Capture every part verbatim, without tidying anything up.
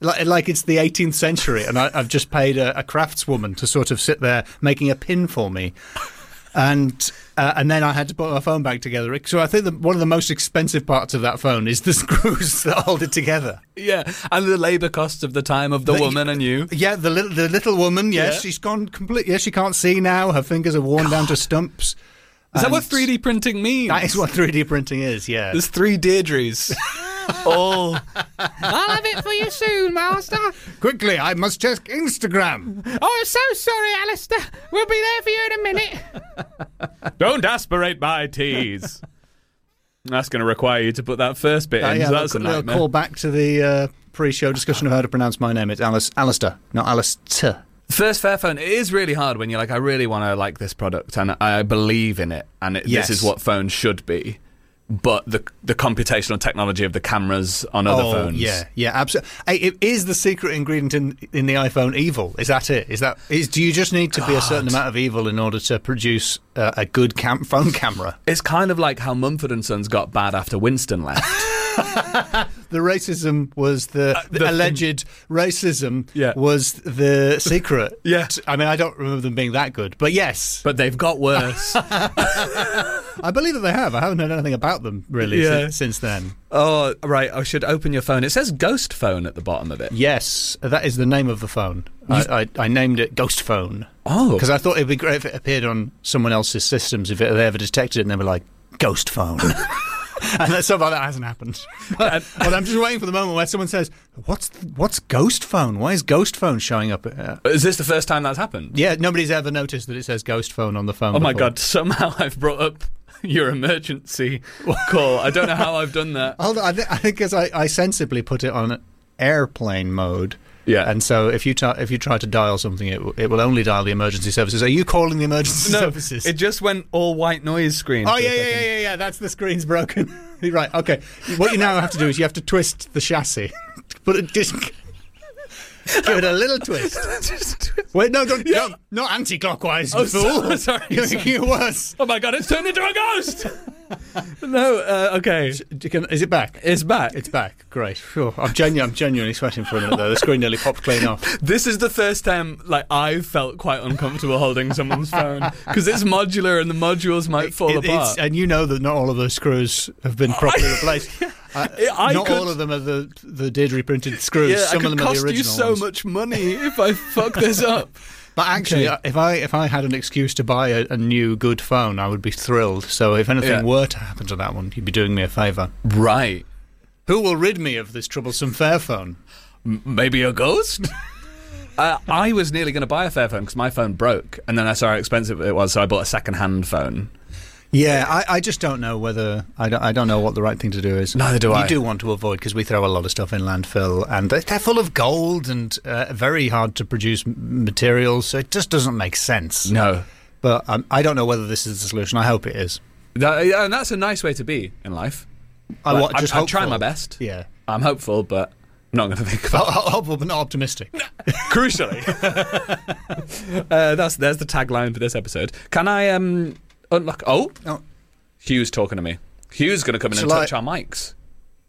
like, like it's the eighteenth century, and I, I've just paid a, a craftswoman to sort of sit there making a pin for me. And uh, and then I had to put my phone back together. So I think that one of the most expensive parts of that phone is the screws that hold it together. Yeah, and the labour costs of the time of the, the woman and you. Yeah, the little the little woman. Yes, yeah. She's gone completely. Yes, she can't see now. Her fingers are worn God. down to stumps. Is that what three D printing means? That is what three D printing is. Yeah, there's three Deirdres. Oh, I'll have it for you soon, Master. Quickly, I must check Instagram. Oh, I'm so sorry, Alistair. We'll be there for you in a minute. Don't aspirate my teas. That's going to require you to put that first bit uh, in. Yeah, so that's a nightmare. We'll call back to the uh, pre-show discussion of how to pronounce my name. It's Alice, Alistair, not Alistair. First Fairphone, it is really hard when you're like, I really want to like this product and I believe in it and it, yes. this is what phones should be. But the the computational technology of the cameras on other oh, phones, yeah, yeah, absolutely. Hey, it is the secret ingredient in in the iPhone evil? Is that it? Is that is? Do you just need to God. be a certain amount of evil in order to produce uh, a good cam- phone camera? It's kind of like how Mumford and Sons got bad after Winston left. The racism was the, uh, the, the alleged thing. racism yeah. was the secret. Yeah, I mean, I don't remember them being that good, but yes, but they've got worse. I believe that they have. I haven't heard anything about them really yeah. since, since then. Oh, right. I should open your phone. It says Ghost Phone at the bottom of it. Yes, that is the name of the phone. I, I, I named it Ghost Phone. Oh, because I thought it'd be great if it appeared on someone else's systems if it, they ever detected it and they were like Ghost Phone. And that, so far that hasn't happened. But, but I'm just waiting for the moment where someone says, "What's what's Ghost Phone? Why is Ghost Phone showing up?" Uh, is this the first time that's happened? Yeah, nobody's ever noticed that it says Ghost Phone on the phone. Oh my before. God! Somehow I've brought up your emergency call. I don't know how I've done that. Hold on, I, th- I think because I, I sensibly put it on airplane mode. Yeah, and so if you t- if you try to dial something, it, w- it will only dial the emergency services. Are you calling the emergency no, services? It just went all white noise screen. Oh yeah, yeah, yeah, yeah, yeah. That's the screen's broken. Right. Okay. What you now have to do is you have to twist the chassis. Put it just give it a little twist. Just twist. Wait, no, don't, yeah. no, not anti-clockwise. Oh, you fool. So, sorry, You're sorry. making it worse. Oh my God! It's turned into a ghost. No, uh, okay. Is it back? It's back. It's back. Great. Phew. I'm, genu- I'm genuinely sweating for a minute there. The screen nearly popped clean off. This is the first time like I've felt quite uncomfortable holding someone's phone because it's modular and the modules might fall it, apart. And you know that not all of those screws have been properly replaced. Uh, I not could, all of them are the the Deirdre printed screws. Yeah, Some I could of them cost are the you original so ones. much money if I fuck this up. But actually, okay. if I if I had an excuse to buy a, a new good phone, I would be thrilled. So if anything yeah. were to happen to that one, you'd be doing me a favour. Right. Who will rid me of this troublesome Fairphone? M- maybe a ghost? uh, I was nearly going to buy a Fairphone because my phone broke, and then I saw how expensive it was, so I bought a second-hand phone. Yeah, I, I just don't know whether I don't, I don't know what the right thing to do is. Neither do you I. You do want to avoid because we throw a lot of stuff in landfill, and they're, they're full of gold and uh, very hard to produce m- materials. So it just doesn't make sense. No, but um, I don't know whether this is the solution. I hope it is. That, and that's a nice way to be in life. I like, want just I, I try hopeful. my best. Yeah, I'm hopeful, but I'm not going to think about it. Hopeful, but not optimistic. Crucially, uh, that's there's the tagline for this episode. Can I um unlock? Oh. oh. Hugh's talking to me. Hugh's going to come in Shall and touch I... our mics.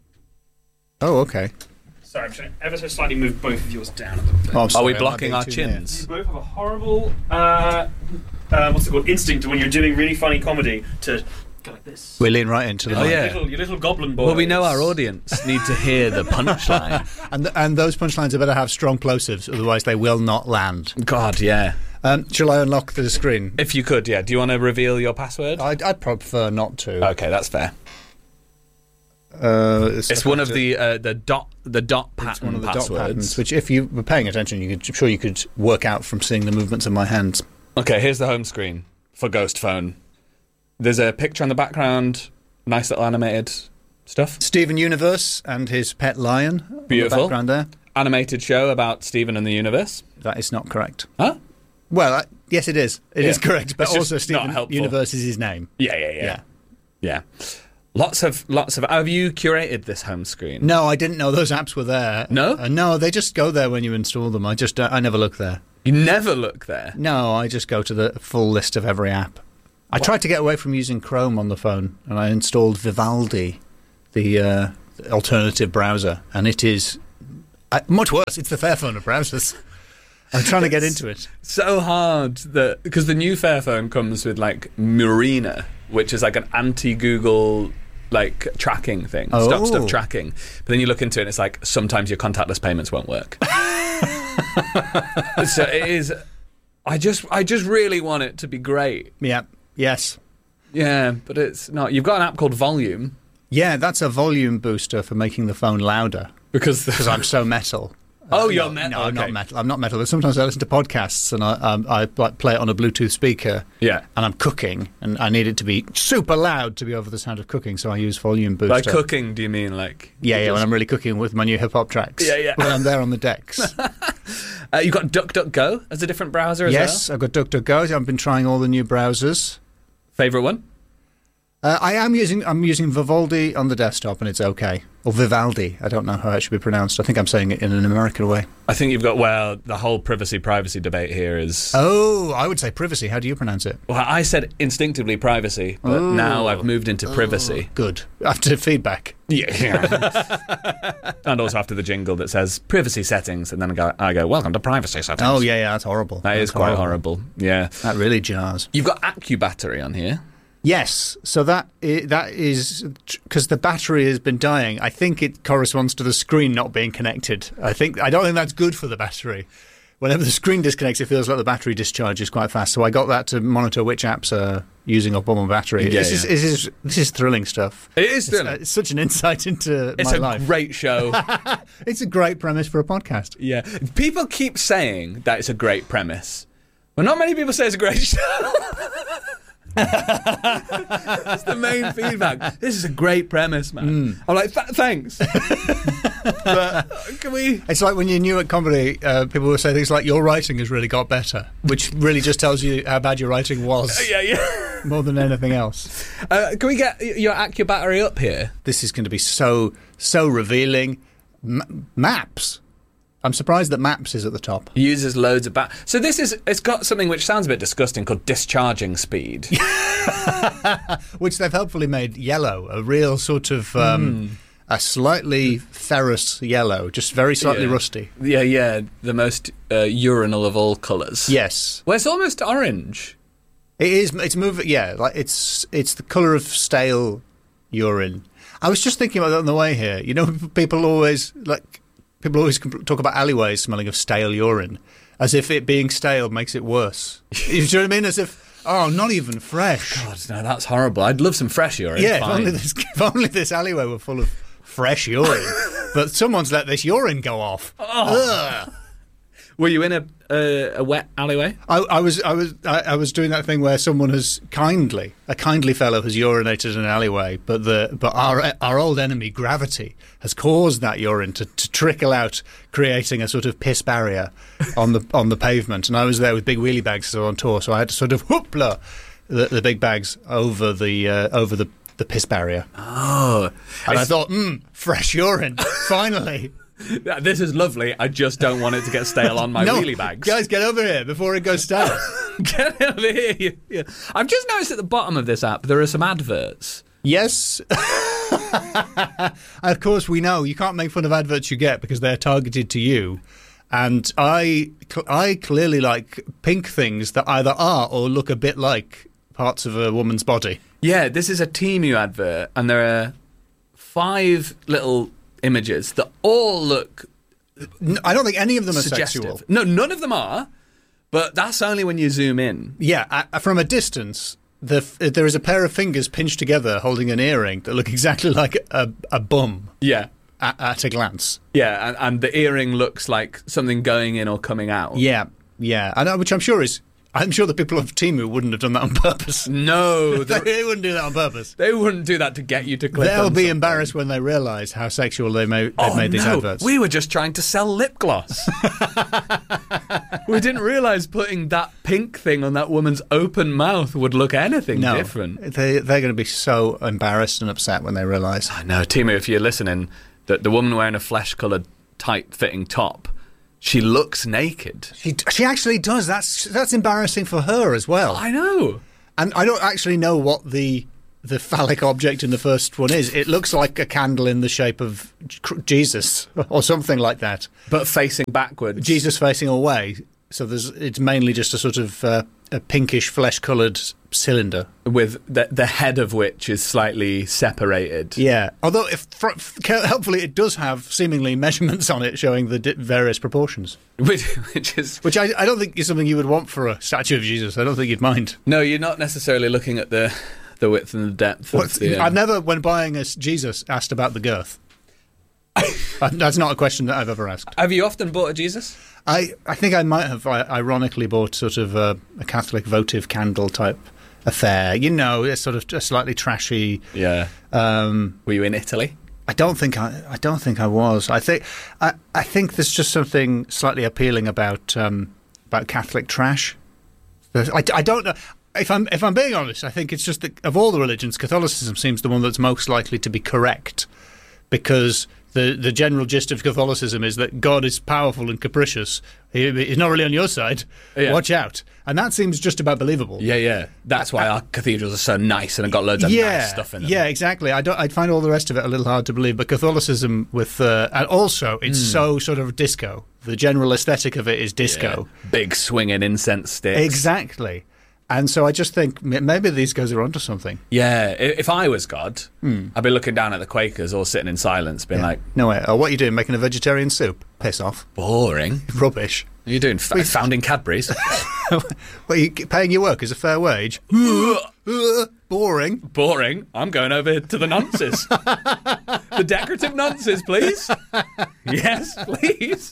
Oh, okay. Sorry, I'm trying to ever so slightly move both of yours down a little bit. Oh, I'm sorry, Are we I blocking might our be too chins? You both have a horrible, uh, uh, what's it called, instinct when you're doing really funny comedy to go like this. We're leaning right into the Oh, mic. yeah. Your little, your little goblin boy. Well, we know our audience need to hear the punchline. And th- and those punchlines are better have strong plosives, otherwise they will not land. God, yeah. Um, shall I unlock the screen? If you could, yeah. Do you want to reveal your password? I'd, I'd prefer not to. Okay, that's fair. Uh, it's It's one of the uh, the dot the dot it's pattern one of the passwords. dot patterns, which if you were paying attention, you could, I'm sure you could work out from seeing the movements of my hands. Okay, here's the home screen for Ghost Phone. There's a picture in the background. Nice little animated stuff. Steven Universe and his pet lion. Beautiful. In the background there. Animated show about Steven and the universe. That is not correct. Huh? Well, uh, yes, it is. It Yeah. is correct, but It's just also not Steven helpful. Universe is his name. Yeah, yeah, yeah, Yeah. yeah. Lots of lots of. Have you curated this home screen? No, I didn't know those apps were there. No? Uh, no, they just go there when you install them. I just uh, I never look there. You never look there. No, I just go to the full list of every app. I tried to get away from using Chrome on the phone, and I installed Vivaldi, the, uh, the alternative browser, and it is Uh, much worse. It's the Fairphone of browsers. I'm trying to get into it. So hard that because the new Fairphone comes with like Murena, which is like an anti-Google like tracking thing, Oh. stuff stuff tracking. But then you look into it, and it's like sometimes your contactless payments won't work. So it is. I just I just really want it to be great. Yeah. Yes. Yeah, but it's not. You've got an app called Volume Yeah, that's a volume booster for making the phone louder because because I'm so metal. Oh, you're no, metal. No, I'm okay. not metal. I'm not metal. But sometimes I listen to podcasts and I um, I like play it on a Bluetooth speaker. Yeah. And I'm cooking and I need it to be super loud to be over the sound of cooking, so I use volume booster. By cooking, do you mean like? Yeah, yeah. just- When I'm really cooking with my new hip hop tracks. Yeah, yeah. When I'm there on the decks. Uh, you've got DuckDuckGo as a different browser as Yes, well? I've got DuckDuckGo. I've been trying all the new browsers. Favourite one? Uh, I am using I'm using Vivaldi on the desktop and it's okay. Or Vivaldi. I don't know how it should be pronounced. I think I'm saying it in an American way. I think you've got, well, the whole privacy-privacy debate here is... Oh, I would say privacy. How do you pronounce it? Well, I said instinctively privacy, but Oh. now I've moved into privacy. Good. After feedback. Yeah. And also after the jingle that says privacy settings, and then I go, I go welcome to privacy settings. Oh, yeah, yeah, that's horrible. That That's is quite horrible. Yeah. That really jars. You've got AccuBattery on here. Yes, so that i- that is because the battery has been dying. I think it corresponds to the screen not being connected. I think I don't think that's good for the battery. Whenever the screen disconnects, it feels like the battery discharges quite fast. So I got that to monitor which apps are using up all my battery. Yeah, this, Is, yeah. this is this is thrilling stuff. It is It's, thrilling. uh, it's such an insight into It's my a life. great show. It's a great premise for a podcast. Yeah. People keep saying that it's a great premise, but not many people say it's a great show. That's the main feedback. This is a great premise, man. I'm like, Th- thanks. But uh, can we? It's like when you're new at comedy, uh, people will say things like, your writing has really got better, which really just tells you how bad your writing was Yeah, yeah. more than anything else. Uh, can we get y- your AccuBattery up here? This is going to be so, so revealing. M- maps. I'm surprised that Maps is at the top. Uses loads of bat. So this is. It's got something which sounds a bit disgusting called discharging speed. Which they've helpfully made yellow, a real sort of, um, a slightly ferrous yellow, just very slightly Yeah. rusty. Yeah, yeah. The most uh, urinal of all colours. Yes. Well, it's almost orange. It is, it's moving, yeah, like it's, it's the colour of stale urine. I was just thinking about that on the way here. You know, people always, like, people always compl- talk about alleyways smelling of stale urine, as if it being stale makes it worse. You know what I mean? As if, oh, not even fresh. God, no, that's horrible. I'd love some fresh urine. Yeah, if Fine. only, this, if only this alleyway were full of fresh urine. But someone's let this urine go off. Ugh. Were you in a uh, a wet alleyway? I, I was, I was, I, I was doing that thing where someone has kindly, a kindly fellow has urinated in an alleyway, but the, but our, our old enemy gravity has caused that urine to, to trickle out, creating a sort of piss barrier on the on the pavement. And I was there with big wheelie bags on tour, so I had to sort of whoopla the, the big bags over the uh, over the, the piss barrier. Oh, And I thought, hmm, fresh urine, finally. this is lovely. I just don't want it to get stale on my no, wheelie bags. guys, get over here before it goes stale. Get over here. Yeah. I've just noticed at the bottom of this app there are some adverts. Yes. Of course, we know you can't make fun of adverts you get because they're targeted to you. And I, cl- I clearly like pink things that either are or look a bit like parts of a woman's body. Yeah, this is a Temu advert, and there are five little images that all look N- I don't think any of them are suggestive. sexual. No, none of them are, but that's only when you zoom in. Yeah, uh, from a distance, the f- there is a pair of fingers pinched together holding an earring that look exactly like a, a bum Yeah. at, at a glance. Yeah, and, and the earring looks like something going in or coming out. Yeah, yeah, I know, which I'm sure is. I'm sure the people of Temu wouldn't have done that on purpose. No, they, they, wouldn't do that on purpose. they wouldn't do that to get you to click They'll on be something. embarrassed when they realise how sexual they may, they've Oh, made these no. adverts. We were just trying to sell lip gloss. We didn't realise putting that pink thing on that woman's open mouth would look anything no, different. They, they're going to be so embarrassed and upset when they realise. I know, Timu, if you're listening, that the woman wearing a flesh-coloured, tight-fitting top, she looks naked. She, she actually does. That's that's embarrassing for her as well. I know. And I don't actually know what the the phallic object in the first one is. It looks like a candle in the shape of Jesus or something like that. But facing backwards. Jesus facing away. So there's it's mainly just a sort of uh, a pinkish flesh-coloured cylinder. With the, the head of which is slightly separated. Yeah. Although, if helpfully, it does have seemingly measurements on it showing the di- various proportions. Which, which is... Which I, I don't think is something you would want for a statue of Jesus. I don't think you'd mind. No, you're not necessarily looking at the, the width and the depth. Of the, uh... I've never, when buying a Jesus, asked about the girth. That's not a question that I've ever asked. Have you often bought a Jesus? I, I think I might have ironically bought sort of a, a Catholic votive candle type affair. You know, it's sort of a slightly trashy. Yeah. Um, Were you in Italy? I don't think I. I don't think I was. I think. I, I think there's just something slightly appealing about um, about Catholic trash. I, I don't know. If I'm if I'm being honest, I think it's just that of all the religions, Catholicism seems the one that's most likely to be correct, because the the general gist of Catholicism is that God is powerful and capricious. He, he's not really on your side. Yeah. Watch out. And that seems just about believable. Yeah, yeah. That's why our cathedrals are so nice and have got loads of yeah, nice stuff in them. Yeah, exactly. I don't. I'd find all the rest of it a little hard to believe. But Catholicism with... Uh, and also, it's mm. so sort of disco. The general aesthetic of it is disco. Yeah. Big swinging incense sticks. Exactly. And so I just think maybe these guys are onto something. Yeah, if I was God, mm. I'd be looking down at the Quakers all sitting in silence, being yeah. like... No way. Oh, what are you doing, making a vegetarian soup? Piss off. Boring. Rubbish. What are you doing, f- founding Cadbury's? Well, are you paying your work as a fair wage? Boring. Boring. I'm going over to the nonces. The decorative nonces, please. Yes, please.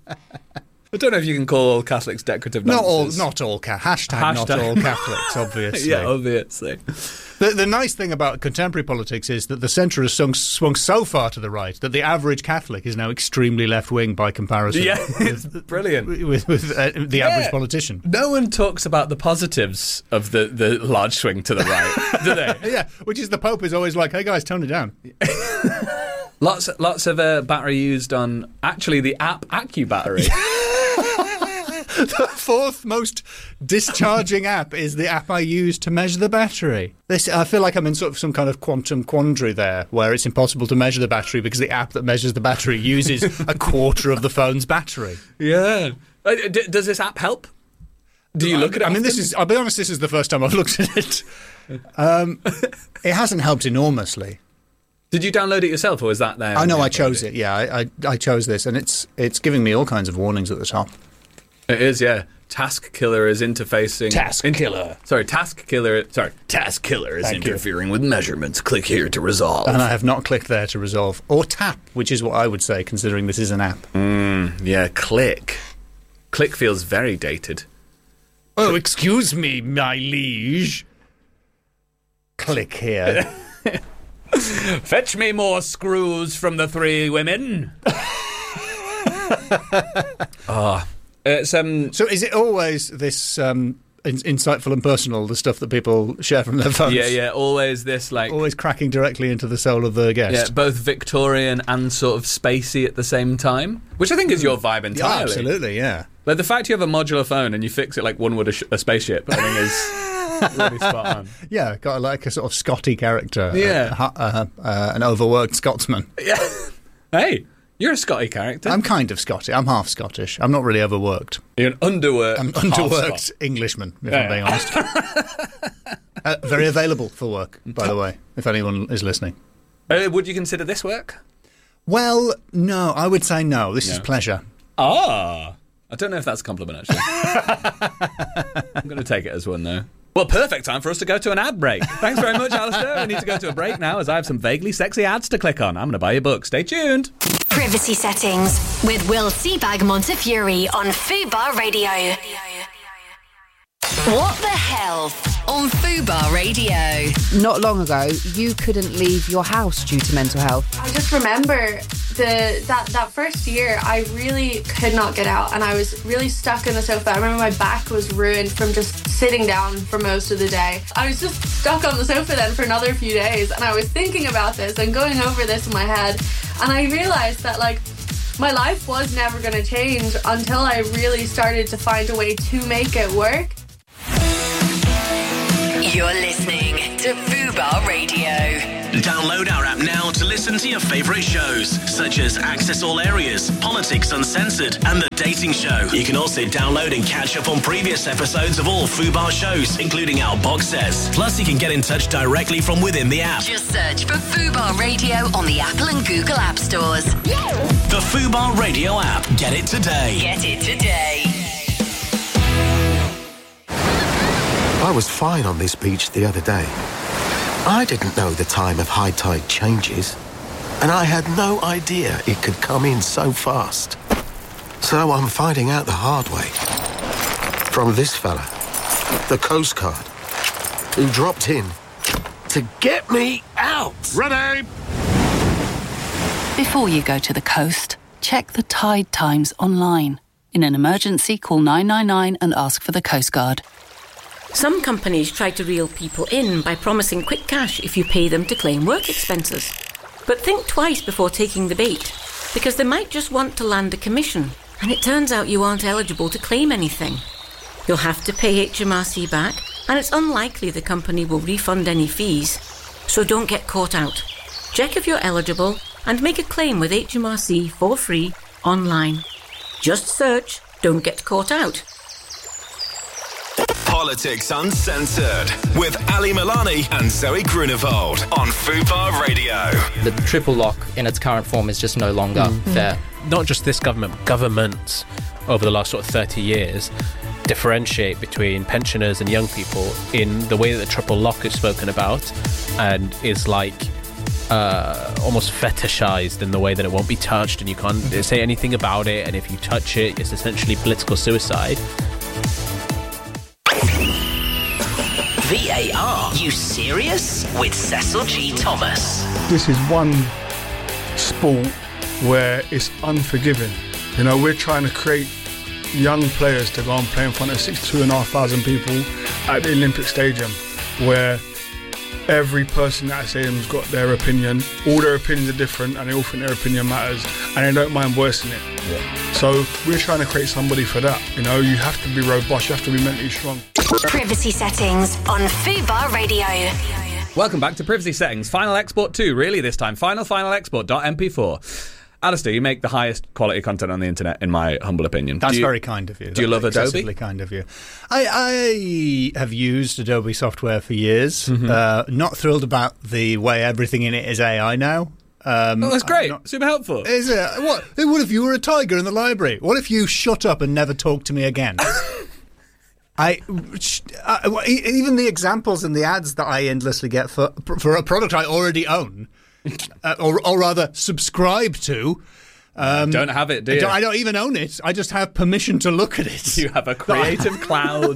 I don't know if you can call all Catholics decorative nonsense. Not all, not all, ca- hashtag, hashtag not all Catholics, obviously. Yeah, obviously. The, the nice thing about contemporary politics is that the centre has swung, swung so far to the right that the average Catholic is now extremely left-wing by comparison. Yeah, it's brilliant. With, with uh, the yeah. average politician. No one talks about the positives of the, the large swing to the right, do they? Yeah, which is the Pope is always like, hey guys, tone it down. Lots, lots of uh, battery used on, actually, the app AccuBattery. The fourth most discharging app is the app I use to measure the battery. This, I feel like I'm in sort of some kind of quantum quandary there, where it's impossible to measure the battery because the app that measures the battery uses a quarter of the phone's battery. Yeah. Uh, d- does this app help? Do you look at it? I mean, this is, I'll be honest, this is the first time I've looked at it. Um, it hasn't helped enormously. Did you download it yourself, or was that there? I know I chose it. Yeah, I, I I chose this, and it's it's giving me all kinds of warnings at the top. It is, yeah. Task Killer is interfacing. Task in- Killer. Sorry, Task Killer. Sorry, Task Killer is Thank interfering you. with measurements. Click here to resolve. And I have not clicked there to resolve or tap, which is what I would say, considering this is an app. Mm, yeah, click. Click feels very dated. Oh, excuse me, my liege. Click here. Fetch me more screws from the three women. Ah, oh, it's um. So, is it always this um, in- insightful and personal, the stuff that people share from their phones? Yeah, yeah. Always this, like, always cracking directly into the soul of the guest. Yeah, both Victorian and sort of spacey at the same time, which I think is your vibe entirely. Yeah, absolutely, yeah. Like the fact you have a modular phone and you fix it like one would a, sh- a spaceship, I think is. Really spot on. Yeah, got like a sort of Scotty character. Yeah. Uh, uh, uh, an overworked Scotsman. Yeah. Hey, you're a Scotty character. I'm kind of Scotty. I'm half Scottish. I'm not really overworked. You're an underworked I'm underworked Englishman, if yeah. I'm being honest. uh, very available for work, by the way, if anyone is listening. Uh, would you consider this work? Well, no, I would say no. This no. is pleasure. Ah. I don't know if that's a compliment, actually. I'm going to take it as one, though. Well, perfect time for us to go to an ad break. Thanks very much, Alistair. We need to go to a break now as I have some vaguely sexy ads to click on. I'm going to buy your book. Stay tuned. Privacy Settings with Will Seabag Montefiore on Fubar Radio. What the hell on Fubar Radio? Not long ago, you couldn't leave your house due to mental health. I just remember the that, that first year, I really could not get out and I was really stuck in the sofa. I remember my back was ruined from just sitting down for most of the day. I was just stuck on the sofa then for another few days and I was thinking about this and going over this in my head, and I realised that, like, my life was never going to change until I really started to find a way to make it work. You're listening to Fubar Radio. Download our app now to listen to your favourite shows, such as Access All Areas, Politics Uncensored, and The Dating Show. You can also download and catch up on previous episodes of all Fubar shows, including our box sets. Plus, you can get in touch directly from within the app. Just search for Fubar Radio on the Apple and Google App Stores. The Fubar Radio app. Get it today. Get it today. I was fine on this beach the other day. I didn't know the time of high tide changes, and I had no idea it could come in so fast. So I'm finding out the hard way. From this fella, the Coast Guard, who dropped in to get me out. Ready! Before you go to the coast, check the tide times online. In an emergency, call nine nine nine and ask for the Coast Guard. Some companies try to reel people in by promising quick cash if you pay them to claim work expenses. But think twice before taking the bait, because they might just want to land a commission, and it turns out you aren't eligible to claim anything. You'll have to pay H M R C back, and it's unlikely the company will refund any fees, so don't get caught out. Check if you're eligible and make a claim with H M R C for free online. Just search "Don't Get Caught Out." Politics Uncensored with Ali Milani and Zoe Grunewald on Fubar Radio. The triple lock in its current form is just no longer mm. fair. Not just this government, governments over the last sort of thirty years differentiate between pensioners and young people in the way that the triple lock is spoken about, and is like uh, almost fetishized in the way that it won't be touched and you can't say anything about it, and if you touch it, it's essentially political suicide. V A R, you serious? With Cecil G. Thomas. This is one sport where it's unforgiving. You know, we're trying to create young players to go and play in front of sixty-two and a half thousand people at the Olympic Stadium, where every person at that stadium's got their opinion. All their opinions are different, and they all think their opinion matters, and they don't mind voicing it. Yeah. So we're trying to create somebody for that. You know, you have to be robust, you have to be mentally strong. Privacy settings on Fubar Radio. Welcome back to Privacy Settings. Final Export two, really this time. Final Final Export dot M P four. Alistair, you make the highest quality content on the internet, in my humble opinion. That's you, very kind of you. Do you love Adobe? Excessively kind of you. I, I have used Adobe software for years. Mm-hmm. Uh, not thrilled about the way everything in it is A I now. Um, oh, that's great. Not, Super helpful. Is it? What? What if you were a tiger in the library? What if you shut up and never talked to me again? I, uh, even the examples and the ads that I endlessly get for for a product I already own, uh, or, or rather subscribe to. Um, don't have it, do you? I don't, I don't even own it. I just have permission to look at it. You have a creative cloud.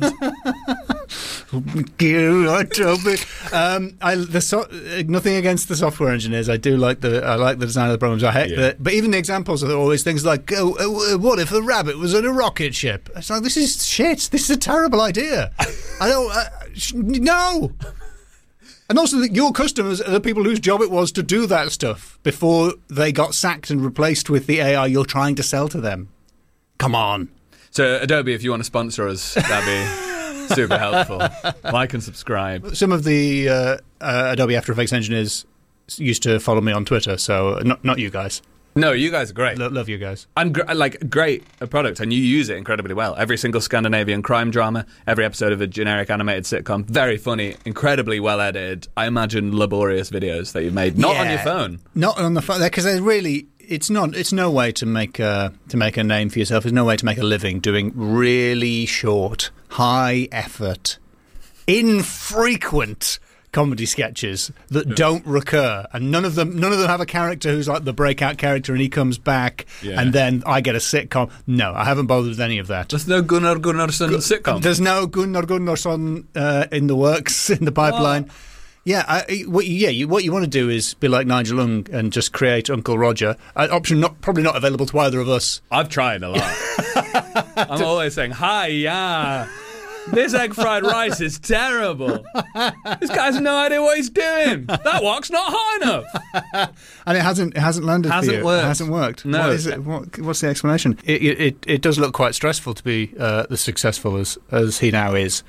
um, I the so, nothing against the software engineers. I do like the I like the design of the programs. I hate yeah. the, but even the examples are always things like, oh, oh, what if the rabbit was in a rocket ship? It's like, this is shit. This is a terrible idea. I don't uh, sh- no. And also, the, your customers are the people whose job it was to do that stuff before they got sacked and replaced with the A I you're trying to sell to them. Come on. So, Adobe, if you want to sponsor us, that'd be super helpful. Like and subscribe. Some of the uh, uh, Adobe After Effects engineers used to follow me on Twitter, so not not you guys. No, you guys are great. Lo- love you guys. And gr- like great a product, and you use it incredibly well. Every single Scandinavian crime drama, every episode of a generic animated sitcom, very funny, incredibly well edited. I imagine laborious videos that you've made, not yeah, on your phone, not on the phone, because they really. It's not. It's no way to make a to make a name for yourself. There's no way to make a living doing really short, high effort, infrequent comedy sketches that yeah. don't recur, and none of them none of them have a character who's like the breakout character, and he comes back, yeah. and then I get a sitcom. No, I haven't bothered with any of that. There's no Gunnar Gunnarsson Gu- sitcom. There's no Gunnar Gunnarsson uh, in the works, in the pipeline. Oh. Yeah, I, what, yeah. You, what you want to do is be like Nigel Ung and just create Uncle Roger. Uh, option not probably not available to either of us. I've tried a lot. I'm always saying, "Hi, yeah." This egg fried rice is terrible. This guy has no idea what he's doing. That wok's not high enough. And it hasn't it hasn't landed hasn't for you. Worked. It hasn't worked. No. What is it? What, what's the explanation? It, it it does look quite stressful to be uh, as successful as, as he now is.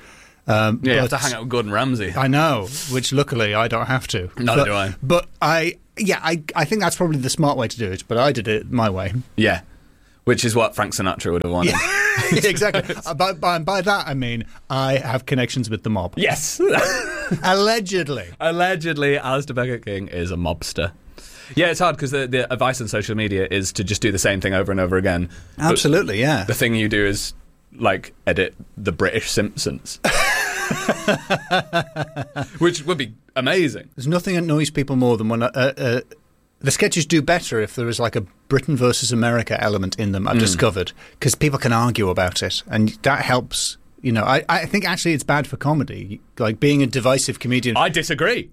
Um, Yeah, you but have to hang out with Gordon Ramsay. I know, which luckily I don't have to. Neither but, do I. But I, yeah, I, I think that's probably the smart way to do it. But I did it my way. Yeah, which is what Frank Sinatra would have wanted. Yeah. Exactly. Uh, by, by, by that I mean I have connections with the mob. Yes. Allegedly. Allegedly, Alistair Burger King is a mobster. Yeah, it's hard because the, the advice on social media is to just do the same thing over and over again. Absolutely, but yeah. The thing you do is, like, edit the British Simpsons. Which would be amazing. There's nothing that annoys people more than when... Uh, uh, the sketches do better if there is like a Britain versus America element in them, I've Mm. discovered, because people can argue about it, and that helps. You know, I, I think actually it's bad for comedy, like being a divisive comedian. I disagree.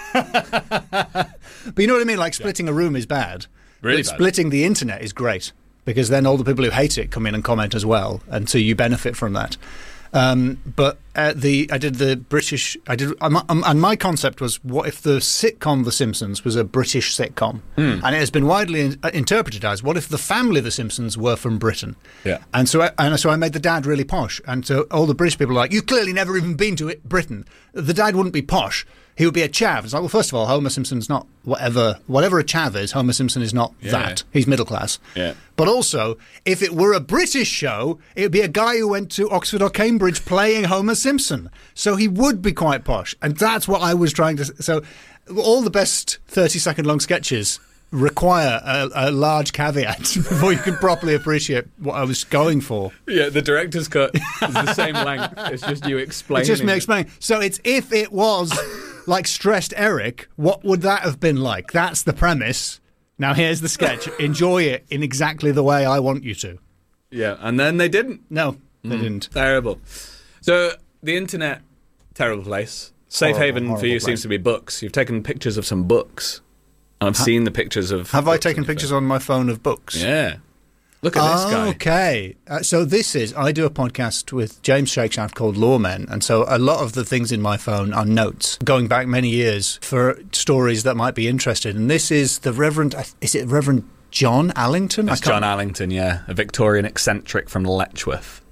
But you know what I mean? Like splitting a room is bad. Really but bad. Splitting the internet is great, because then all the people who hate it come in and comment as well, and so you benefit from that. Um, but uh, the I did the British I did um, um, and my concept was, what if the sitcom The Simpsons was a British sitcom, Hmm. and it has been widely in, uh, interpreted as, what if the family The Simpsons were from Britain? Yeah. And so I, and so I made the dad really posh, and so all the British people are like, you've clearly never even been to it, Britain. The dad wouldn't be posh. He would be a chav. It's like, well, first of all, Homer Simpson's not whatever whatever a chav is. Homer Simpson is not Yeah. that. He's middle class. Yeah. But also, if it were a British show, it would be a guy who went to Oxford or Cambridge playing Homer Simpson. So he would be quite posh. And that's what I was trying to... So all the best thirty-second long sketches require a, a large caveat before you can properly appreciate what I was going for. Yeah, the director's cut is the same length. It's just you explaining. It's just me it. explaining. So it's, if it was like Stressed Eric, what would that have been like? That's the premise. Now here's the sketch. Enjoy it in exactly the way I want you to. Yeah, and then they didn't. No, they Mm. didn't. Terrible. So the internet, terrible place. Safe Horrible, haven for horrible you place. seems to be books. You've taken pictures of some books. And I've Ha- seen the pictures of... Have I books taken on your pictures on my phone of books? phone. Yeah. Look at this guy. Okay. Uh, so this is, I do a podcast with James Shakeshaft called Lawmen, and so a lot of the things in my phone are notes going back many years for stories that might be interested. And this is the Reverend, is it Reverend John Allington? That's John Allington, yeah. A Victorian eccentric from Letchworth.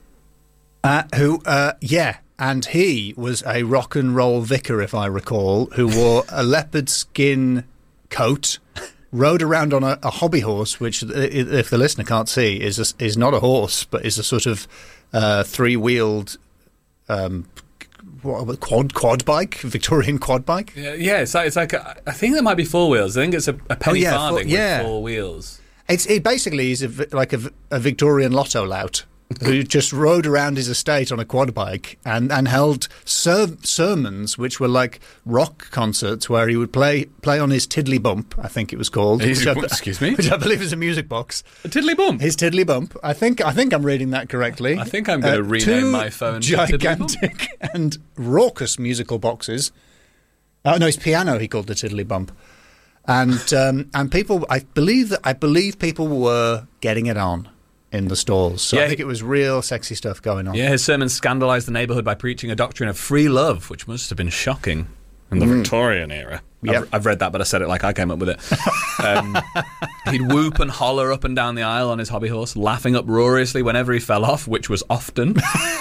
Uh, who, uh, yeah, and he was a rock and roll vicar, if I recall, who wore a leopard skin coat, rode around on a, a hobby horse, which, i- if the listener can't see, is a, is not a horse, but is a sort of uh, three-wheeled um, what, quad quad bike, Victorian quad bike. Yeah, yeah it's like, it's like a, I think there might be four wheels. I think it's a, a penny Oh, yeah, farthing four- yeah. with four wheels. It's it basically is a, vi- like a, v- a Victorian lotto lout who just rode around his estate on a quad bike and, and held ser- sermons, which were like rock concerts where he would play play on his tiddly bump, I think it was called. His- which I- excuse me? Which I believe is a music box. A tiddly bump? His tiddly bump. I think I think I'm reading that correctly. I think I'm going to Uh, rename two my phone to Tiddly Bump. gigantic and raucous musical boxes. Oh no, his piano he called the tiddly bump. And um, and people, I believe that I believe people were getting it on in the stalls. So Yeah, I think he- it was real sexy stuff going on. Yeah, his sermons scandalised the neighbourhood by preaching a doctrine of free love, which must have been shocking in the Mm. Victorian era. Yep. I've, I've read that, but I said it like I came up with it. Um, he'd whoop and holler up and down the aisle on his hobby horse, laughing uproariously whenever he fell off, which was often.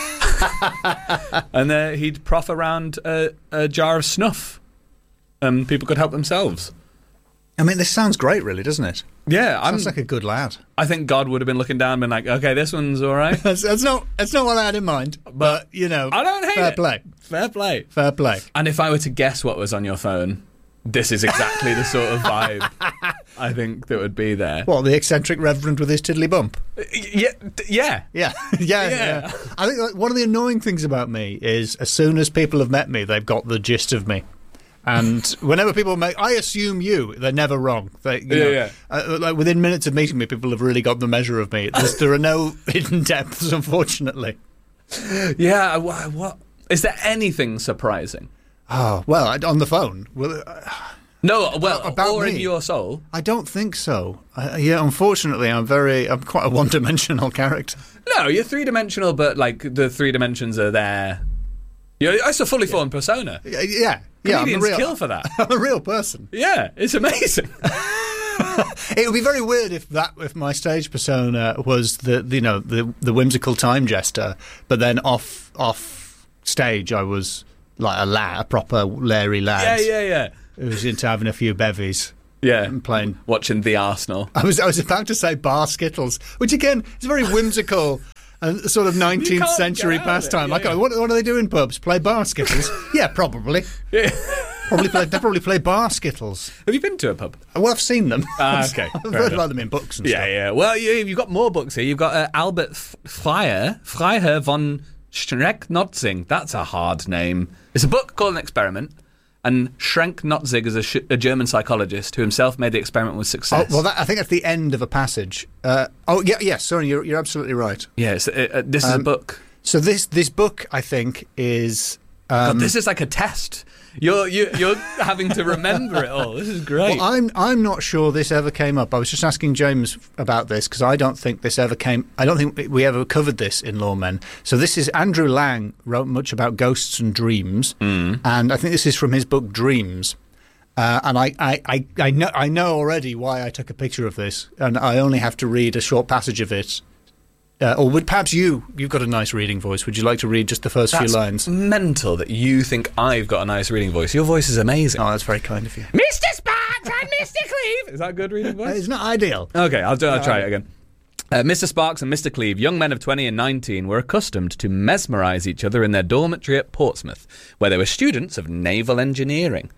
And uh, he'd proff around a, a jar of snuff, and people could help themselves. I mean, this sounds great, really, doesn't it? Yeah, I'm, Sounds like a good lad. I think God would have been looking down and been like, okay, this one's all right. That's, that's not that's not what I had in mind. But you know, I don't hate fair it. play, Fair play. fair play. And if I were to guess what was on your phone, this is exactly the sort of vibe I think that would be there. What, the eccentric reverend with his tiddly bump? Yeah, d- yeah. Yeah, yeah, Yeah. yeah. I think like, one of the annoying things about me is as soon as people have met me, they've got the gist of me. And whenever people make, I assume you, they're never wrong. They, you Yeah, know, yeah. Uh, like within minutes of meeting me, people have really got the measure of me. There's, there are no hidden depths, unfortunately. Yeah, what, what is there anything surprising? Oh well, I, on the phone. Well, uh, No, well, about or in me? your soul. I don't think so. I, yeah, unfortunately, I'm very, I'm quite a one-dimensional character. No, you're three dimensional, but like the three dimensions are there. You're, it's a fully formed persona. Yeah, yeah. yeah I'm a Comedians real, kill for that. I'm a real person. Yeah, it's amazing. It would be very weird if that if my stage persona was the you know the the whimsical time jester, but then off off stage, I was like a lad, a proper Larry lad. Yeah, yeah, yeah. Who was into having a few bevies. Yeah, and playing, watching the Arsenal. I was, I was about to say Bar Skittles, which again is very whimsical. And sort of nineteenth century pastime. Yeah, like, yeah. what, what do they do in pubs? Play bar skittles? Yeah, probably. Yeah. Probably play, they probably play bar skittles. Have you been to a pub? Well, I've seen them. Ah, okay. I've Fair heard enough. about them in books and yeah, stuff. Yeah, Well, you, you've got more books here. You've got uh, Albert Freiherr, Freiherr von Schrenck-Notzing. That's a hard name. It's a book called An Experiment. And Schrenck-Notzing is a, sh- a German psychologist who himself made the experiment with success. Oh, well, that, I think that's the end of a passage. Uh, oh, yeah, yes, sorry, you're, you're absolutely right. Yes, yeah, uh, this is um, a book. So this this book, I think, is... Um, God, this is like a test. You're, you, you're having to remember it all. This is great. Well, I'm I'm not sure this ever came up. I was just asking James about this because I don't think this ever came... I don't think we ever covered this in Lawmen. So this is... Andrew Lang wrote much about ghosts and dreams, mm. and I think this is from his book Dreams. Uh, and I, I, I, I, know, I know already why I took a picture of this, and I only have to read a short passage of it. Uh, or would perhaps you, you've got a nice reading voice. Would you like to read just the first That's few lines? mental that you think I've got a nice reading voice. Your voice is amazing. Oh, that's very kind of you. Mister Sparks and Mister Cleve. Is that a good reading voice? It's not ideal. Okay, I'll, do, I'll try it again. Uh, Mister Sparks and Mister Cleve, young men of twenty and nineteen, were accustomed to mesmerise each other in their dormitory at Portsmouth, where they were students of naval engineering.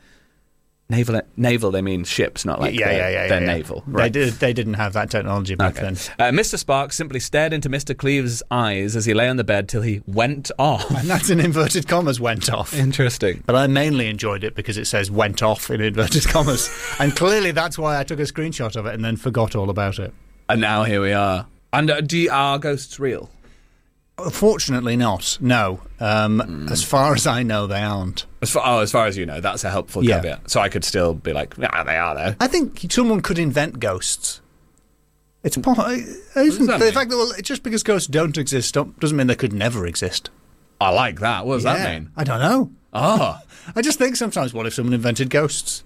Naval, naval, they mean ships, not like yeah, they're, yeah, yeah, they're yeah, yeah. naval. They, Right. did, they didn't have that technology back Okay. then. Uh, Mister Sparks simply stared into Mister Cleve's eyes as he lay on the bed till he went off. And that's in inverted commas, went off. Interesting. But I mainly enjoyed it because it says went off in inverted commas. And clearly that's why I took a screenshot of it and then forgot all about it. And now here we are. And uh, do you, are ghosts real? Fortunately not, no. Um, mm. As far as I know, they aren't. As far, oh, as far as you know, that's a helpful Yeah. caveat. So I could still be like, nah, they are though. I think someone could invent ghosts. It's po- isn't that the mean? fact that well, just because ghosts don't exist don't, doesn't mean they could never exist. I like that. What does Yeah. that mean? I don't know. Oh. I just think sometimes, what if someone invented ghosts?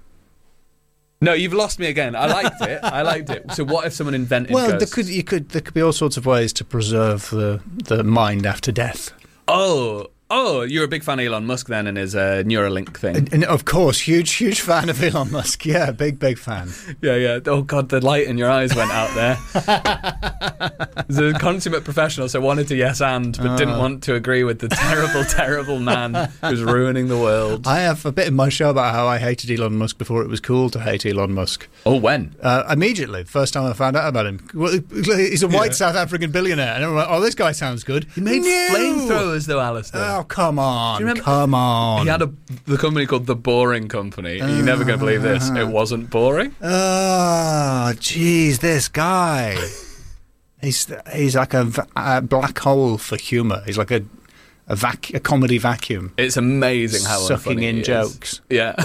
No, you've lost me again. I liked it. I liked it. So what if someone invented Well, there ghosts? could you could there could be all sorts of ways to preserve the the mind after death. Oh, oh, you're a big fan of Elon Musk then and his uh, Neuralink thing. And, and of course, huge huge fan of Elon Musk. Yeah, big big fan. Yeah, yeah. Oh, God, the light in your eyes went out there. He's a consummate professional, so wanted to yes and, but didn't Uh. want to agree with the terrible, terrible man who's ruining the world. I have a bit in my show about how I hated Elon Musk before it was cool to hate Elon Musk. Oh, when? Uh, immediately, the first time I found out about him. Well, he's a white Yeah. South African billionaire. And everyone went, oh, this guy sounds good. He made No! flamethrowers, though, Alistair. Oh, come on. Do you remember- Come on. He had a the company called The Boring Company. You're never going to believe this. It wasn't boring. Oh, jeez, this guy. He's he's like a, va- a black hole for humour. He's like a a, vac- a comedy vacuum. It's amazing how Sucking unfunny in he is. jokes. Yeah.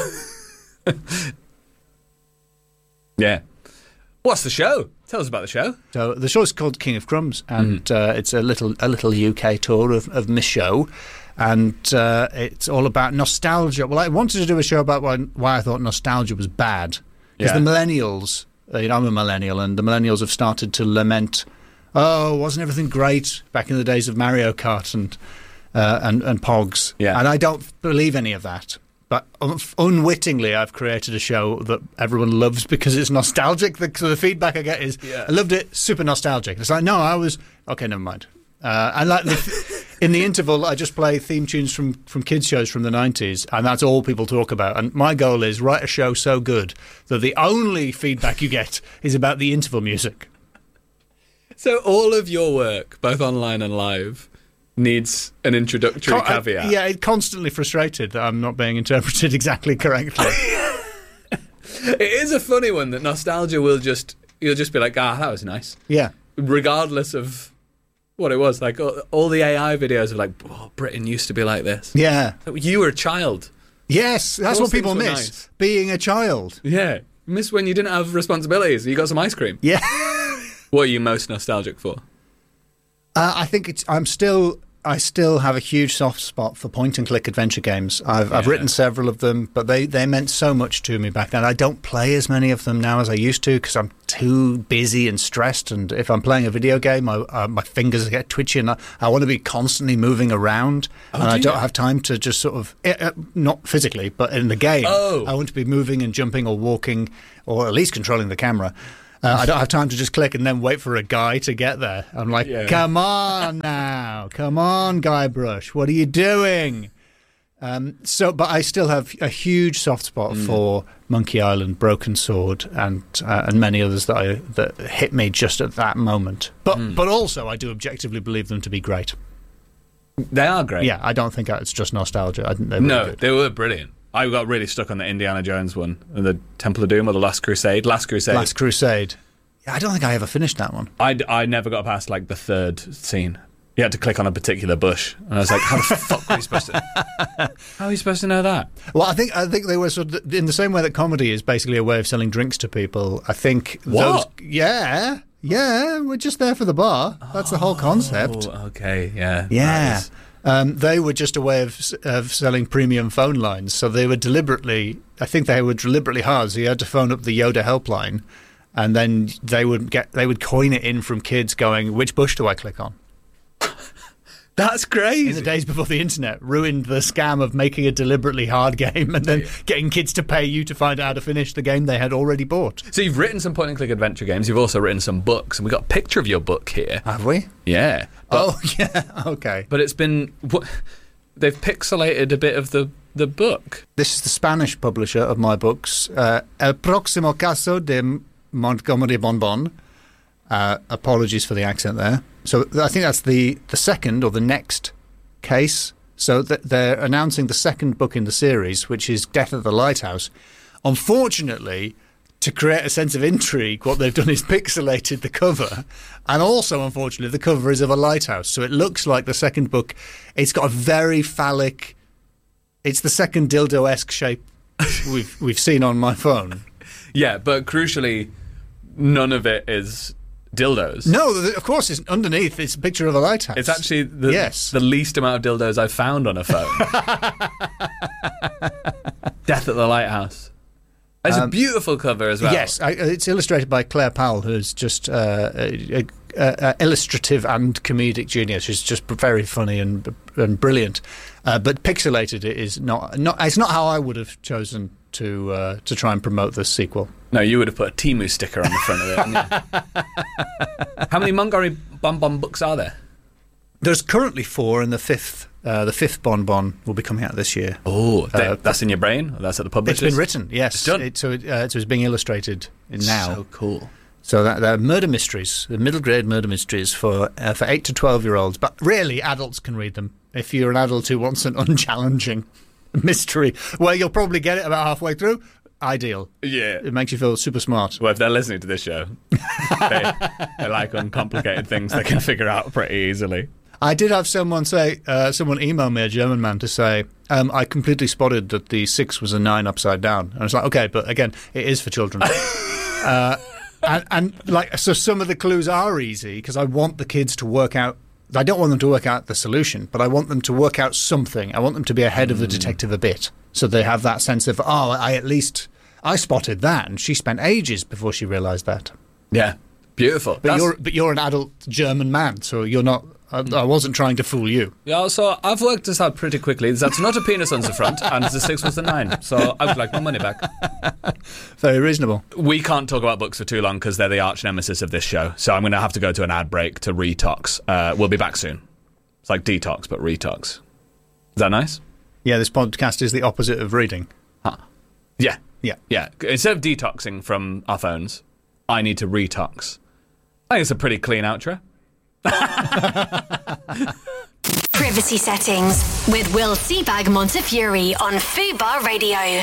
Yeah. What's the show? Tell us about the show. So the show's called King of Crumbs, and Mm. uh, it's a little a little U K tour of, of my show, and uh, it's all about nostalgia. Well, I wanted to do a show about why, why I thought nostalgia was bad, because Yeah. the millennials, uh, you know, I'm a millennial, and the millennials have started to lament, oh, wasn't everything great back in the days of Mario Kart and uh, and, and Pogs? Yeah. And I don't believe any of that. But un- unwittingly, I've created a show that everyone loves because it's nostalgic. The, so the feedback I get is, Yeah. I loved it, super nostalgic. It's like, no, I was... Okay, never mind. Uh, and like the, in the interval, I just play theme tunes from, from kids' shows from the nineties, and that's all people talk about. And my goal is write a show so good that the only feedback you get is about the interval music. So all of your work, both online and live, needs an introductory Con- uh, caveat. yeah, it constantly frustrated that I'm not being interpreted exactly correctly. It is a funny one that nostalgia will just... You'll just be like, ah, that was nice. Yeah. Regardless of what it was. Like, all, all the A I videos of like, oh, Britain used to be like this. Yeah. You were a child. Yes, that's Those what people things were miss. nice. Being a child. Yeah. You miss when you didn't have responsibilities. You got some ice cream. Yeah. What are you most nostalgic for? Uh, I think it's. I'm still I still have a huge soft spot for point-and-click adventure games. I've, yeah. I've written several of them, but they, they meant so much to me back then. I don't play as many of them now as I used to because I'm too busy and stressed. And if I'm playing a video game, I, uh, my fingers get twitchy, and I, I want to be constantly moving around. Oh, and do I don't you? have time to just sort of uh, not physically, but in the game, oh. I want to be moving and jumping or walking, or at least controlling the camera. Uh, I don't have time to just click and then wait for a guy to get there. I'm like, yeah. come on now. Come on, Guybrush. What are you doing? Um, so, but I still have a huge soft spot mm. for Monkey Island, Broken Sword, and uh, and many others that I, that hit me just at that moment. But mm. but also, I do objectively believe them to be great. They are great. Yeah, I don't think it's just nostalgia. I think they were no, good. they were brilliant. I got really stuck on the Indiana Jones one, the Temple of Doom or the Last Crusade. Last Crusade. Last Crusade. Yeah, I don't think I ever finished that one. I, I never got past like the third scene. You had to click on a particular bush, and I was like, "How the fuck were you supposed to? How are you supposed to know that?" Well, I think I think they were sort of in the same way that comedy is basically a way of selling drinks to people. I think what? Those, yeah, yeah, we're just there for the bar. That's the whole concept. Oh, okay, yeah, yeah. Um, they were just a way of of selling premium phone lines. So they were deliberately, I think they were deliberately hard. So you had to phone up the Yoda helpline, and then they would get they would coin it in from kids going, "Which bush do I click on?" That's crazy. In the days before the internet, ruined the scam of making a deliberately hard game and then getting kids to pay you to find out how to finish the game they had already bought. So you've written some point-and-click adventure games. You've also written some books, and we got a picture of your book here. Have we? Yeah. But, oh, yeah. Okay. But it's been what, they've pixelated a bit of the the book. This is the Spanish publisher of my books, uh, El Próximo Caso de Montgomery Bonbon. Uh, apologies for the accent there. So I think that's the, the second or the next case. So th- they're announcing the second book in the series, which is Death at the Lighthouse. Unfortunately, to create a sense of intrigue, what they've done is pixelated the cover. And also, unfortunately, the cover is of a lighthouse. So it looks like the second book. It's got a very phallic... It's the second dildo-esque shape we've we've seen on my phone. Yeah, but crucially, none of it is... dildos. No, of course, it's underneath. It's a picture of a lighthouse. It's actually the, yes. the least amount of dildos I've found on a phone. Death at the Lighthouse. It's um, a beautiful cover as well. Yes, I, it's illustrated by Claire Powell, who's just uh, a, a, a illustrative and comedic genius. She's just very funny and and brilliant. Uh, but pixelated it is not not. It's not how I would have chosen to uh, to try and promote this sequel. No, you would have put a Temu sticker on the front of it, hadn't you? How many Montgomery Bonbon books are there? There's currently four, and the fifth, uh, the fifth Bonbon will be coming out this year. Oh, uh, that's in your brain? Or that's at the publishers? It's been written, yes. It's done. It, so, it, uh, so it's being illustrated now. So cool. So that they're murder mysteries, the middle grade murder mysteries for uh, for eight to twelve year olds. But really, adults can read them. If you're an adult who wants an unchallenging mystery, well, you'll probably get it about halfway through. Ideal. Yeah. It makes you feel super smart. Well, if they're listening to this show, they, they like uncomplicated things they can figure out pretty easily. I did have someone say, uh, someone email me, a German man, to say, um, I completely spotted that the six was a nine upside down. And I was like, okay, but again, it is for children. uh, and, and like, so some of the clues are easy because I want the kids to work out. I don't want them to work out the solution, but I want them to work out something. I want them to be ahead mm. of the detective a bit. So they have that sense of, oh, I at least, I spotted that, and she spent ages before she realised that. Yeah, beautiful. But you're, but you're an adult German man, so you're not, I, I wasn't trying to fool you. Yeah, so I've worked this out pretty quickly. That's not a penis on the front, and the six was the nine, so I would like my money back. Very reasonable. We can't talk about books for too long because they're the arch nemesis of this show, so I'm going to have to go to an ad break to Retox. Uh, we'll be back soon. It's like detox, but Retox. Is that nice? Yeah, this podcast is the opposite of reading. Huh. Yeah. Yeah. Yeah. Instead of detoxing from our phones, I need to retox. I think it's a pretty clean outro. Privacy Settings with Will Seabag Montefiore on Fubar Radio.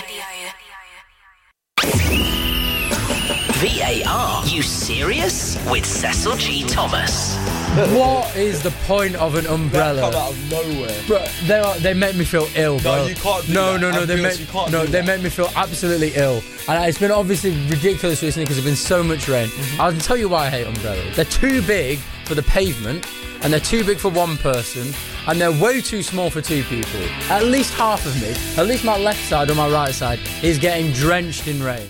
V A R, you serious? With Cecil G. Thomas. What is the point of an umbrella? That come out of nowhere. Bro, they are, they make me feel ill, bro. No, you can't do no, that. No, no, no, they make, you can't no, do they that. make me feel absolutely ill. And it's been obviously ridiculous recently because there's been so much rain. Mm-hmm. I can tell you why I hate umbrellas. They're too big for the pavement, and they're too big for one person, and they're way too small for two people. At least half of me, at least my left side or my right side, is getting drenched in rain.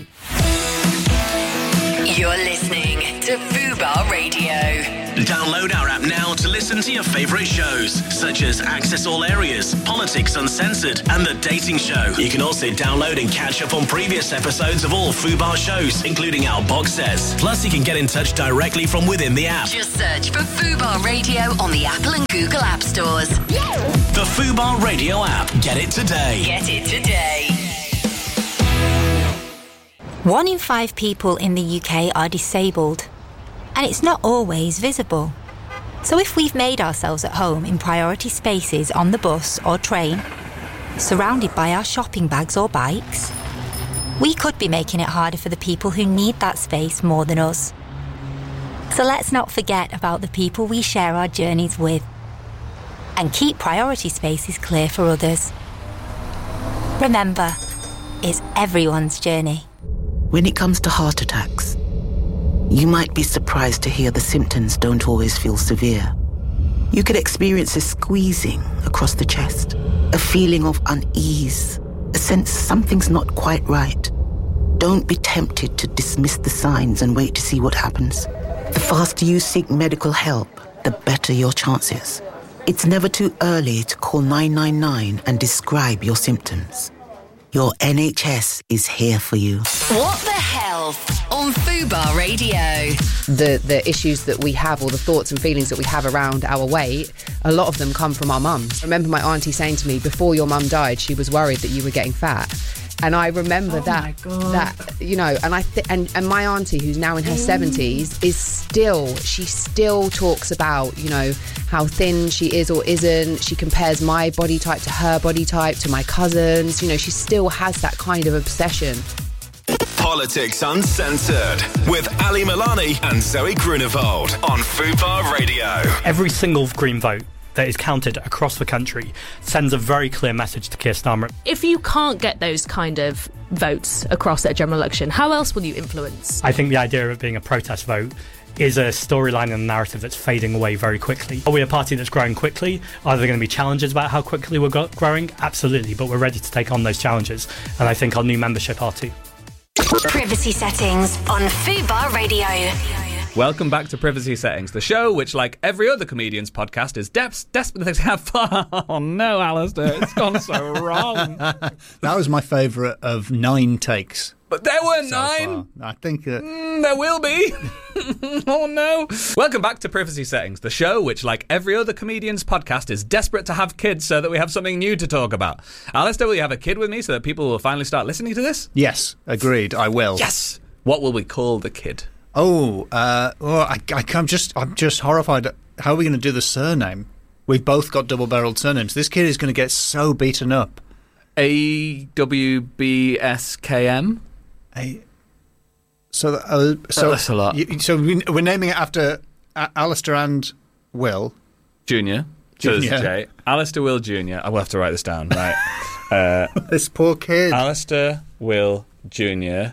You're listening to Fubar Radio. Download our app now to listen to your favourite shows, such as Access All Areas, Politics Uncensored, and The Dating Show. You can also download and catch up on previous episodes of all Fubar shows, including our box sets. Plus, you can get in touch directly from within the app. Just search for Fubar Radio on the Apple and Google App Stores. The Fubar Radio app. Get it today. Get it today. One in five people in the U K are disabled, and it's not always visible. So if we've made ourselves at home in priority spaces on the bus or train, surrounded by our shopping bags or bikes, we could be making it harder for the people who need that space more than us. So let's not forget about the people we share our journeys with, and keep priority spaces clear for others. Remember, it's everyone's journey. When it comes to heart attacks, you might be surprised to hear the symptoms don't always feel severe. You could experience a squeezing across the chest, a feeling of unease, a sense something's not quite right. Don't be tempted to dismiss the signs and wait to see what happens. The faster you seek medical help, the better your chances. It's never too early to call nine nine nine and describe your symptoms. Your N H S is here for you. What the Health on Fubar Radio. The the issues that we have, or the thoughts and feelings that we have around our weight, a lot of them come from our mums. I remember my auntie saying to me, before your mum died, she was worried that you were getting fat. And I remember Oh that, my God. that you know, and I th- and and my auntie, who's now in her seventies, is still she still talks about, you know, how thin she is or isn't. She compares my body type to her body type, to my cousins. You know, she still has that kind of obsession. Politics Uncensored with Ali Milani and Zoe Grunewald on Fubar Radio. Every single Green vote that is counted across the country sends a very clear message to Keir Starmer. If you can't get those kind of votes across at a general election, how else will you influence? I think the idea of it being a protest vote is a storyline and a narrative that's fading away very quickly. Are we a party that's growing quickly? Are there going to be challenges about how quickly we're go- growing? Absolutely, but we're ready to take on those challenges, and I think our new membership are too. Privacy settings on Fubar Radio. Welcome back to Privacy Settings, the show which, like every other comedian's podcast, is de- desperate to have fun. Oh no, Alistair, it's gone so wrong. That was my favourite of nine takes. But there were so nine. Far. I think that... Mm, there will be. Oh no. Welcome back to Privacy Settings, the show which, like every other comedian's podcast, is desperate to have kids so that we have something new to talk about. Alistair, will you have a kid with me so that people will finally start listening to this? Yes, agreed, I will. Yes. What will we call the kid? Oh, uh, oh I, I, I'm just, I'm just horrified. How are we going to do the surname? We've both got double-barreled surnames. This kid is going to get so beaten up. A W B S K M. A. So, uh, so that's a lot. You, so we, we're naming it after uh, Alistair and Will Junior. So Junior. J. Alistair Will Junior. I will have to write this down. Right. Uh, this poor kid. Alistair Will Junior.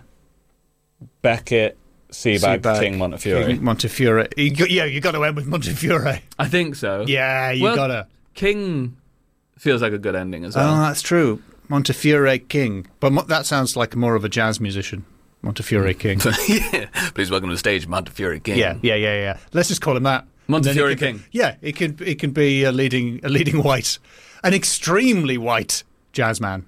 Beckett. Seabag, Seabag, King Montefiore. King Montefiore. You got, yeah, you got to end with Montefiore. I think so. Yeah, you well, got to. King feels like a good ending as well. Oh, that's true. Montefiore King. But mo- that sounds like more of a jazz musician. Montefiore King. Yeah. Please welcome to the stage, Montefiore King. Yeah, yeah, yeah, yeah. Let's just call him that. Montefiore it can, King. Yeah, it can, it can be a leading, a leading white. An extremely white jazz man.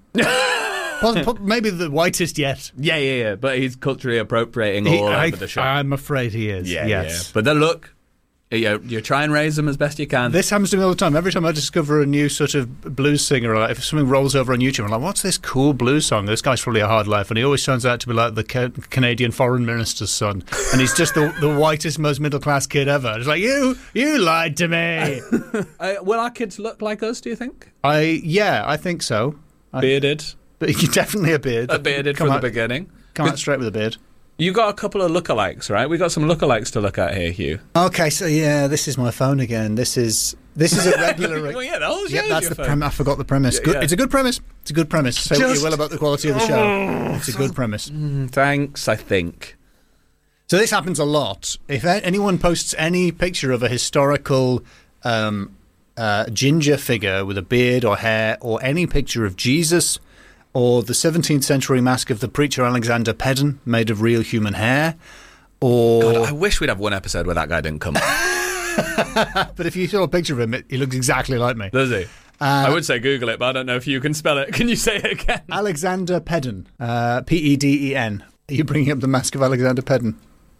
Maybe the whitest yet. Yeah, yeah, yeah. But he's culturally appropriating He- all I, over the show. I'm afraid he is. yeah, yes. yeah. But then look, you, you try and raise them as best you can. This happens to me all the time. Every time I discover a new sort of blues singer, or like if something rolls over on YouTube, I'm like, what's this cool blues song? This guy's probably a hard life. And he always turns out to be like the ca- Canadian foreign minister's son. And he's just the, the whitest, most middle-class kid ever. It's like, you you lied to me. uh, will our kids look like us, do you think? I Yeah, I think so. I, Bearded. But you're definitely a beard. A bearded Come from out, the beginning. Come out straight with a beard. You got a couple of lookalikes, right? We got some lookalikes to look at here, Hugh. Okay, so yeah, this is my phone again. This is this is a regular. Well, yeah, the whole show's yeah, that's your the phone. premise. I forgot the premise. Yeah, Good. yeah. It's a good premise. It's a good premise. Say what Just- you will about the quality of the show. Oh, It's a good premise. Mm, thanks, I think. So this happens a lot. If a- anyone posts any picture of a historical um, uh, ginger figure with a beard or hair, or any picture of Jesus, or the seventeenth century mask of the preacher Alexander Pedden made of real human hair, or... God, I wish we'd have one episode where that guy didn't come up. But if you saw a picture of him, it, he looks exactly like me. Does he? Uh, I would say Google it, but I don't know if you can spell it. Can you say it again? Alexander Pedden. Uh, P E D E N. Are you bringing up the mask of Alexander Pedden?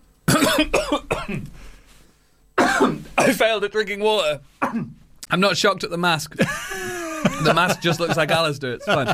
I failed at drinking water. I'm not shocked at the mask. The mask just looks like Alistair. It's fine.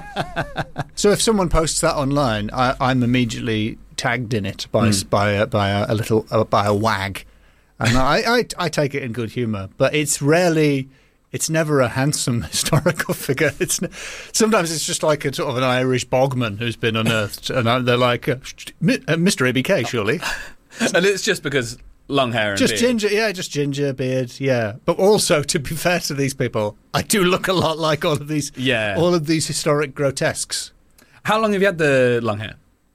So if someone posts that online, I, I'm immediately tagged in it by Mm. by a, by a, a little uh, by a wag, and I, I I take it in good humour. But it's rarely, it's never a handsome historical figure. It's n- sometimes it's just like a sort of an Irish bogman who's been unearthed, and I- they're like, uh, uh, Mister A B K, surely. And it's just because long hair and Just beard. ginger, yeah, just ginger beard, yeah. But also, to be fair to these people, I do look a lot like all of these, Yeah. all of these historic grotesques. How long have you had the long hair?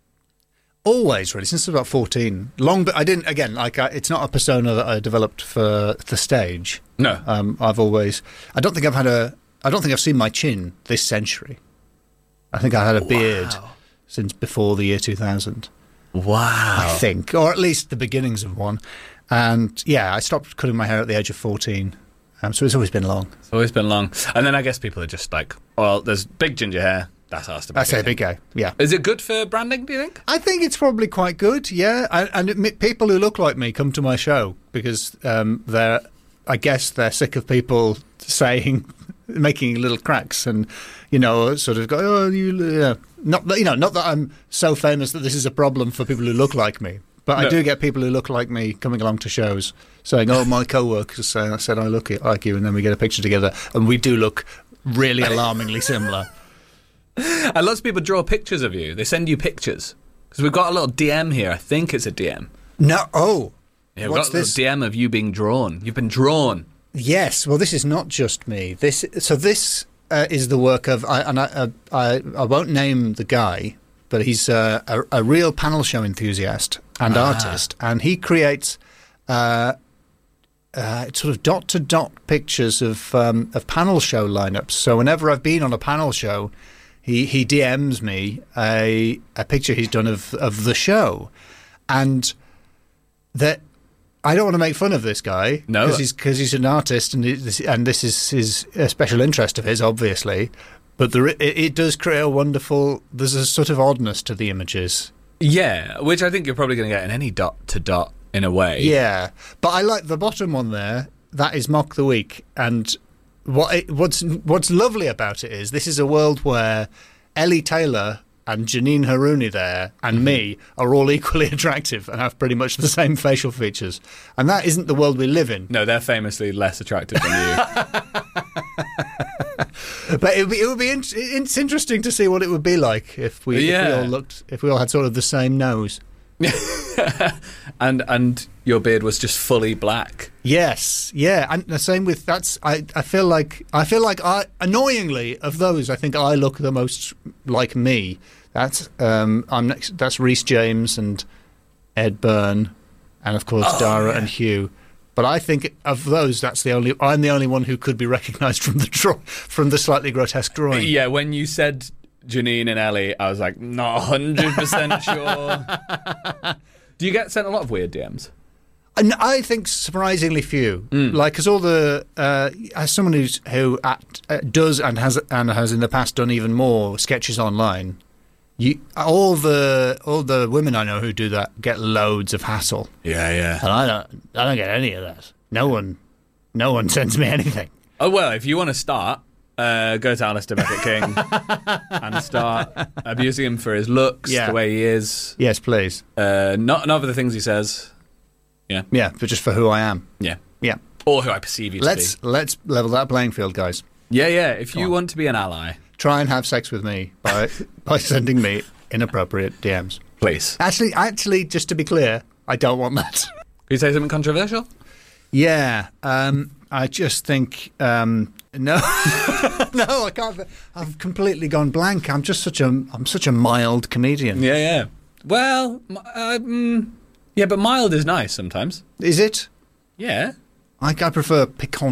Always, really, since I was about fourteen. Long, but I didn't. Again, like I, it's not a persona that I developed for the stage. No, um, I've always. I don't think I've had a. I don't think I've seen my chin this century. I think I had a beard since before the year two thousand. Wow. I think, or at least the beginnings of one. And yeah, I stopped cutting my hair at the age of fourteen. Um, so it's always been long. It's always been long. And then I guess people are just like, well, there's big ginger hair. That's has to be. I say big guy, yeah. Is it good for branding, do you think? I think it's probably quite good, yeah. And, and it, people who look like me come to my show because um, they're, I guess, they're sick of people saying, making little cracks, and you know, sort of go, oh, you, yeah. Not that, you know, not that I'm so famous that this is a problem for people who look like me, but No. I do get people who look like me coming along to shows saying, "Oh, my co-workers say, I said I look like you," and then we get a picture together, and we do look really alarmingly similar. And lots of people draw pictures of you. They send you pictures. Because we've got a little D M here. I think it's a D M. No, oh. Yeah, we've What's got a little this? D M of you being drawn. You've been drawn. Yes, well, this is not just me. This so this uh, is the work of, I, and I, uh, I I won't name the guy, but he's uh, a, a real panel show enthusiast and Ah. artist, and he creates uh, uh, sort of dot to dot pictures of um, of panel show lineups. So whenever I've been on a panel show, he he D Ms me a a picture he's done of of the show, and that. I don't want to make fun of this guy No. because he's, 'cause he's an artist, and this, and this is his a special interest of his, obviously. But there, it, it does create a wonderful. There's a sort of oddness to the images. Yeah, which I think you're probably going to get in any dot to dot in a way. Yeah, but I like the bottom one there. That is Mock the Week, and what it, what's what's lovely about it is this is a world where Ellie Taylor and Janine Harouni there and me are all equally attractive and have pretty much the same facial features. And that isn't the world we live in. No, they're famously less attractive than you. But it would be, it would be in, it's interesting to see what it would be like if we, if we Yeah. all looked, if we all had sort of the same nose. and and your beard was just fully black. Yes, yeah, and the same with that's. I, I feel like I feel like I annoyingly of those I think I look the most like me. That's um I'm next. That's Rhys James and Ed Byrne, and of course Oh, Dara yeah. and Hugh. But I think of those, that's the only. I'm the only one who could be recognised from the draw, from the slightly grotesque drawing. Yeah, when you said Janine and Ellie, I was like, not one hundred percent sure. Do you get sent a lot of weird D Ms? And I think surprisingly few. Like, because all the uh, as someone who's who at, uh, does and has and has in the past done even more sketches online. You all the all the women I know who do that get loads of hassle. Yeah, yeah. And I don't I don't get any of that. No one, no one sends me anything. Oh, well, if you want to start, uh, go to Alistair Beckett King and start abusing him for his looks, Yeah. the way he is. Yes, please. Uh, not, not for the things he says. Yeah. Yeah, but just for who I am. Yeah. Yeah. Or who I perceive you Let's to be. let's level that playing field, guys. Yeah, yeah. If Come you on. want to be an ally, Try and have sex with me by by sending me inappropriate D Ms. please. Actually, actually, just to be clear, I don't want that. Can you say something controversial? Yeah, um, I just think um, no, no, I can't. I've completely gone blank. I'm just such a I'm such a mild comedian. Yeah, yeah. Well, m- uh, mm, yeah, but mild is nice sometimes. Is it? Yeah. I, I prefer piquant.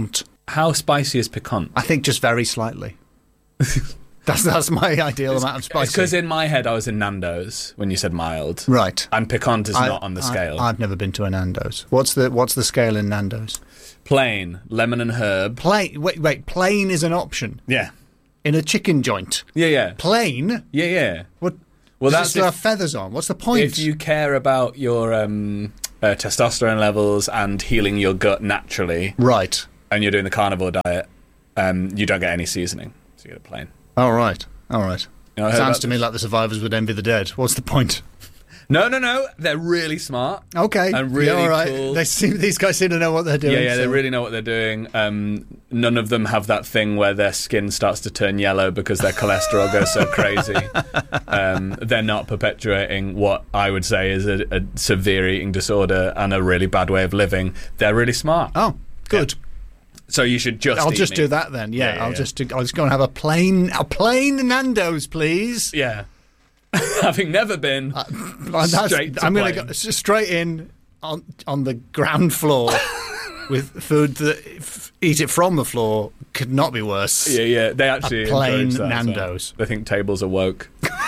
How spicy is picant? I think just very slightly. That's that's my ideal amount of spicy. Because in my head I was in Nando's when you said mild. Right. And picant is I- not on the I- scale. I've never been to a Nando's. What's the what's the scale in Nando's? Plain, lemon and herb. Plain. Wait, wait. Plain is an option. Yeah. In a chicken joint. Yeah, yeah. Plain. Yeah, yeah. What? Well, Does that's it still if- have feathers on. What's the point? If you care about your um, uh, testosterone levels and healing your gut naturally, right, and you're doing the carnivore diet, um, you don't get any seasoning, so you get it plain. All right. All right. You know, I heard Sounds about to me like the survivors would envy the dead. What's the point? No, no, no. They're really smart. Okay. And really yeah, all right. cool. They seem, these guys seem to know what they're doing. Yeah, yeah, so- they really know what they're doing. Um, none of them have that thing where their skin starts to turn yellow because their cholesterol goes so crazy. Um, they're not perpetuating what I would say is a, a severe eating disorder and a really bad way of living. They're really smart. Oh, good. Yeah. So you should just. I'll eat just meat. do that then. Yeah, Yeah, yeah, I'll yeah. just I'll just go and have a plain a plain Nando's, please. Yeah. Having never been That's- straight to I'm going to plain. go s- straight in on on the ground floor with food that if, eat it from the floor could not be worse. Yeah, yeah. They actually a plain encourage that as well. Nando's. They think tables are woke.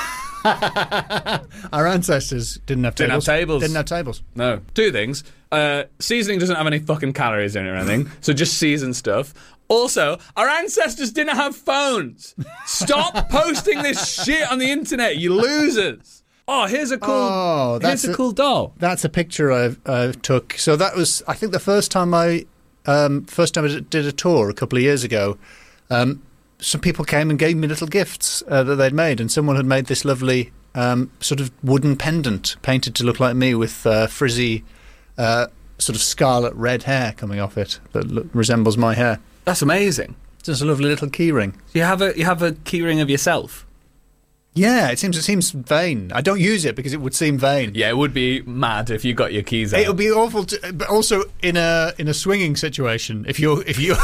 Our ancestors didn't have Didn't have tables. tables. Didn't have tables. No. Two things. Uh, seasoning doesn't have any fucking calories in it or anything, so just season stuff. Also, our ancestors didn't have phones. Stop posting this shit on the internet, you losers. Oh, here's a cool. Oh, that's here's a cool doll. That's a picture I uh, took. So that was, I think, the first time I, um, first time I did a tour a couple of years ago. Um, some people came and gave me little gifts uh, that they'd made, and someone had made this lovely um, sort of wooden pendant painted to look like me with uh, frizzy, uh, sort of scarlet red hair coming off it that look, resembles my hair. That's amazing. Just a lovely little keyring. You have a you have a keyring of yourself. Yeah, it seems it seems vain. I don't use it because it would seem vain. Yeah, it would be mad if you got your keys out. It would be awful, to, but also in a in a swinging situation. If you're if you're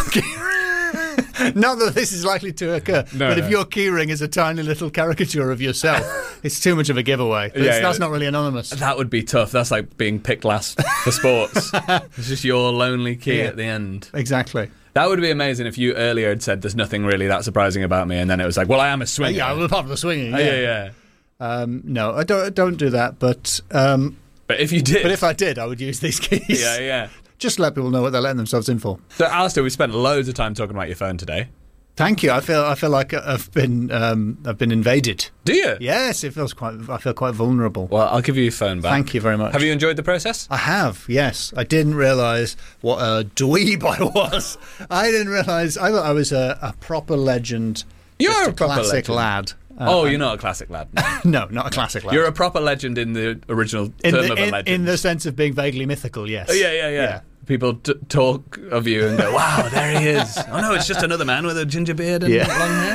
not that this is likely to occur, No, but no. if your keyring is a tiny little caricature of yourself, it's too much of a giveaway. But Yeah, it's- yeah. That's not really anonymous. That would be tough. That's like being picked last for sports. It's just your lonely key Yeah. at the end. Exactly. That would be amazing if you earlier had said there's nothing really that surprising about me, and then it was like, well, I am a swinger. Yeah, well, apart from the swinging. Oh, Yeah, yeah, yeah. Um, no, I don't. I don't do that. But um, But if you did, but if I did, I would use these keys. yeah, yeah. Just to let people know what they're letting themselves in for. So, Alistair, we spent loads of time talking about your phone today. Thank you. I feel. I feel like I've been. Um, I've been invaded. Do you? Yes, it feels quite. I feel quite vulnerable. Well, I'll give you your phone back. Thank you very much. Have you enjoyed the process? I have, yes. I didn't realise what a dweeb I was. I didn't realise. I thought I was a, a proper legend. You're just a proper classic legend. lad. Uh, oh, and- you're not a classic lad. No, not a classic lad. You're a proper legend in the original in term the, of a in, legend. in the sense of being vaguely mythical, yes. Oh, yeah, yeah, yeah. People t- talk of you and go, wow, there he is. Oh, no, it's just another man with a ginger beard and Yeah.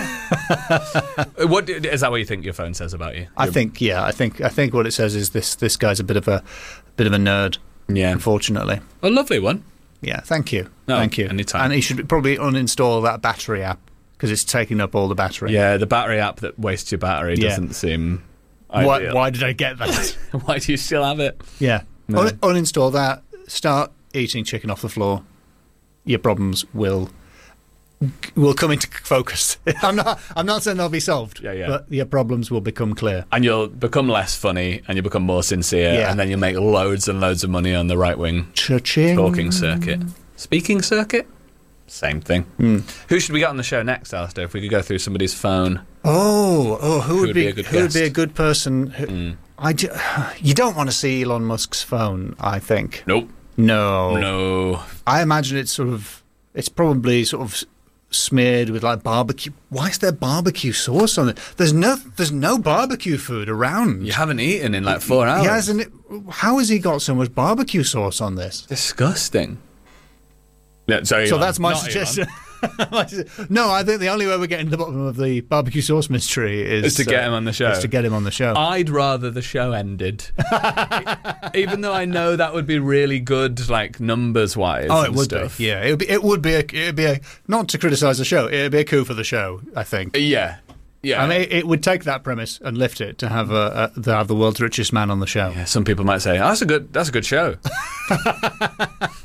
long hair. What, is that what you think your phone says about you? I Your- think, yeah, I think I think what it says is this this guy's a bit of a bit of a nerd. Yeah. Unfortunately. A lovely one. Yeah, thank you. No, thank you. anytime. And he should probably uninstall that battery app because it's taking up all the battery. Yeah, the battery app that wastes your battery Yeah. doesn't seem Why, ideal. why did I get that? Why do you still have it? Yeah. No. Un- uninstall that. Start eating chicken off the floor. Your problems will will come into focus. I'm not. I'm not saying they'll be solved. Yeah, yeah. But your problems will become clear. And you'll become less funny and you'll become more sincere, Yeah. and then you'll make loads and loads of money on the right wing Cha-ching. talking circuit. Speaking circuit? Same thing. Hmm. Who should we get on the show next, Alistair, if we could go through somebody's phone? Oh, oh, who, would, be, a good who would be a guest? good person? Who, I ju- you don't want to see Elon Musk's phone. I think. Nope. No. No. I imagine it's sort of. It's probably sort of smeared with like barbecue. Why is there barbecue sauce on it? There's no. There's no barbecue food around. You haven't eaten in like four hours. He hasn't. How has he got so much barbecue sauce on this? Disgusting. Yeah, so So Elon, that's my not suggestion. No, I think the only way we're getting to the bottom of the barbecue sauce mystery is, Is to get uh, him on the show. Is to get him on the show. I'd rather the show ended. Even though I know that would be really good, like, numbers-wise Oh, it and would stuff. be. Yeah, it would be. It would be. A, it would be a. Not to criticise the show. It would be a coup for the show. I think. Yeah. Yeah. I mean, it, it would take that premise and lift it to have a, a to have the world's richest man on the show. Yeah, some people might say, oh, that's a good that's a good show. Oh,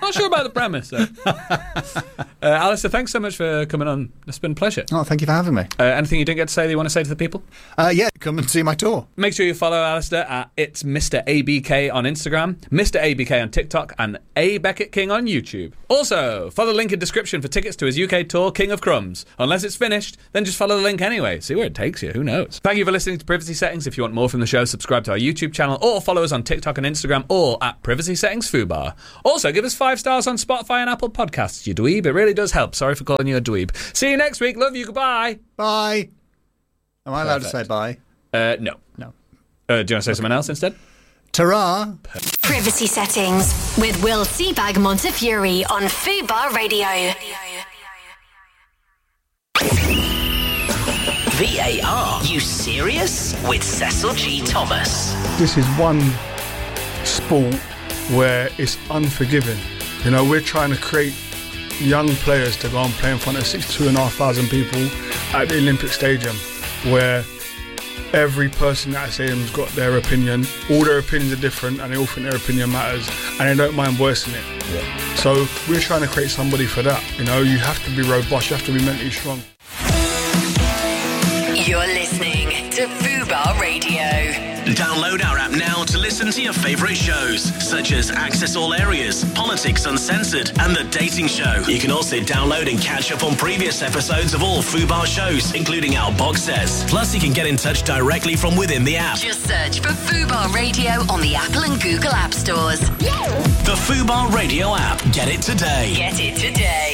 not sure about the premise. uh, Alistair, thanks so much for coming on. It's been a pleasure. Oh, thank you for having me. Uh, anything you didn't get to say that you want to say to the people? Uh, yeah, come and see my tour. Make sure you follow Alistair at It's Mister A B K on Instagram, Mister A B K on TikTok, and A Beckett King on YouTube. Also, follow the link in description for tickets to his U K tour, King of Crumbs. Unless it's finished, then just follow the link anyway. See where it takes you. Who knows? Thank you for listening to Privacy Settings. If you want more from the show, subscribe to our YouTube channel or follow us on TikTok and Instagram or at Privacy Settings Fubar. Also, give us five stars on Spotify and Apple Podcasts, you dweeb. It really does help. Sorry for calling you a dweeb. See you next week. Love you. Goodbye. Bye. Am I allowed Perfect. to say bye? Uh, no. No. Uh, do you want to say something else instead? Ta-ra. Privacy Settings with Will Seabag Montefiore on Fubar Radio. V A R, you serious? With Cecil G. Thomas. This is one sport where it's unforgiving. You know, we're trying to create young players to go and play in front of sixty-two and a half thousand people at the Olympic Stadium, where every person at that stadium's got their opinion. All their opinions are different, and they all think their opinion matters, and they don't mind voicing it. Yeah. So we're trying to create somebody for that. You know, you have to be robust, you have to be mentally strong. You're listening to Fubar Radio. Download our app now to listen to your favourite shows, such as Access All Areas, Politics Uncensored, and The Dating Show. You can also download and catch up on previous episodes of all Fubar shows, including our box sets. Plus, you can get in touch directly from within the app. Just search for Fubar Radio on the Apple and Google App Stores. The Fubar Radio app. Get it today. Get it today.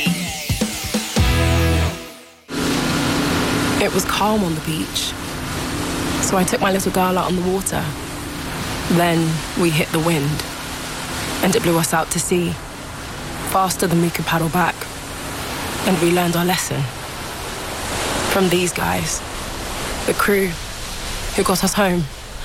It was calm on the beach, so I took my little girl out on the water. Then we hit the wind, and it blew us out to sea, faster than we could paddle back. And we learned our lesson from these guys, the crew who got us home.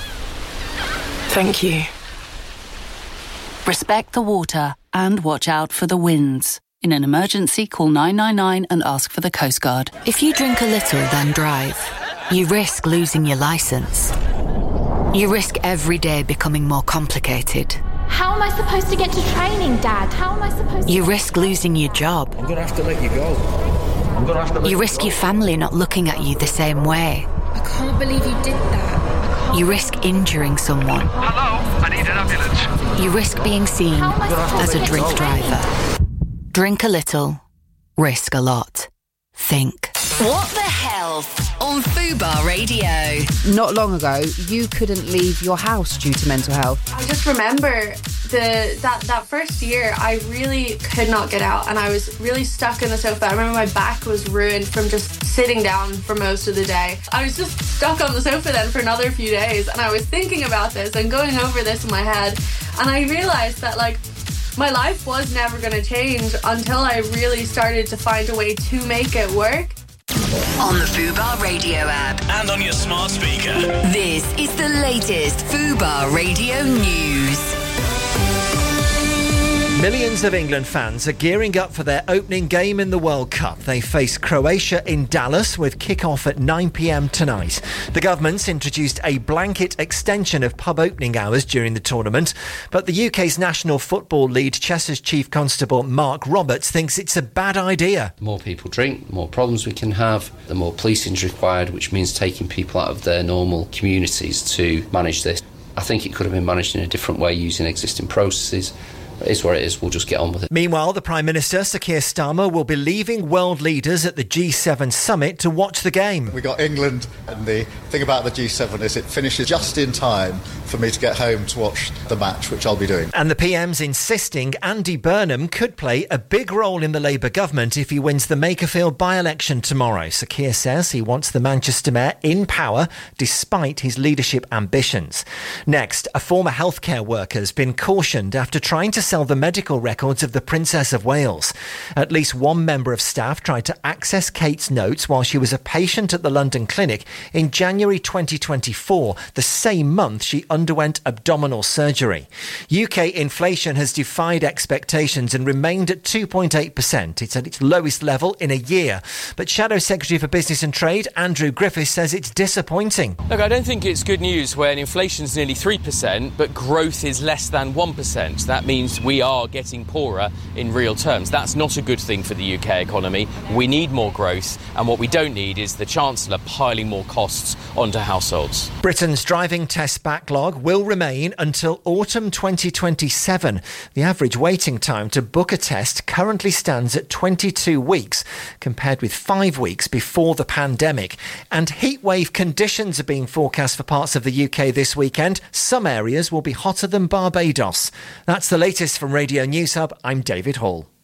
Thank you. Respect the water and watch out for the winds. In an emergency, call nine nine nine and ask for the Coast Guard. If you drink a little, then drive, you risk losing your licence. You risk every day becoming more complicated. How am I supposed to get to training, Dad? How am I supposed to... You risk losing your job. I'm going to have to let you go. I'm going to have to let You you risk go. your family not looking at you the same way. I can't believe you did that. You risk injuring someone. Hello, I need an ambulance. You risk being seen How am I supposed as to a drink get to driver. Drink a little, risk a lot. Think. What the health on Fubar Radio. Not long ago, you couldn't leave your house due to mental health. I just remember the that, that first year, I really could not get out and I was really stuck in the sofa. I remember my back was ruined from just sitting down for most of the day. I was just stuck on the sofa then for another few days and I was thinking about this and going over this in my head, and I realised that, like, my life was never going to change until I really started to find a way to make it work. On the Fubar Radio app. And on your smart speaker. This is the latest Fubar Radio news. Millions of England fans are gearing up for their opening game in the World Cup. They face Croatia in Dallas with kick-off at nine p.m. tonight. The government's introduced a blanket extension of pub opening hours during the tournament, but the U K's national football lead, Chester's Chief Constable Mark Roberts, thinks it's a bad idea. The more people drink, the more problems we can have, the more policing is required, which means taking people out of their normal communities to manage this. I think it could have been managed in a different way using existing processes. It is what it is, we'll just get on with it. Meanwhile, the Prime Minister, Sir Keir Starmer, will be leaving world leaders at the G seven summit to watch the game. We got England, and the thing about the G seven is it finishes just in time for me to get home to watch the match, which I'll be doing. And the P M's insisting Andy Burnham could play a big role in the Labour government if he wins the Makerfield by-election tomorrow. Sir Keir says he wants the Manchester Mayor in power despite his leadership ambitions. Next, a former healthcare worker has been cautioned after trying to sell the medical records of the Princess of Wales. At least one member of staff tried to access Kate's notes while she was a patient at the London clinic in January twenty twenty-four, the same month she underwent abdominal surgery. U K inflation has defied expectations and remained at two point eight percent. It's at its lowest level in a year. But Shadow Secretary for Business and Trade, Andrew Griffiths, says it's disappointing. Look, I don't think it's good news when inflation's nearly three percent, but growth is less than one percent. That means we are getting poorer in real terms. That's not a good thing for the U K economy. We need more growth, and what we don't need is the Chancellor piling more costs onto households. Britain's driving test backlog will remain until autumn twenty twenty-seven. The average waiting time to book a test currently stands at twenty-two weeks, compared with five weeks before the pandemic. And heatwave conditions are being forecast for parts of the U K this weekend. Some areas will be hotter than Barbados. That's the latest from Radio News Hub. I'm David Hall.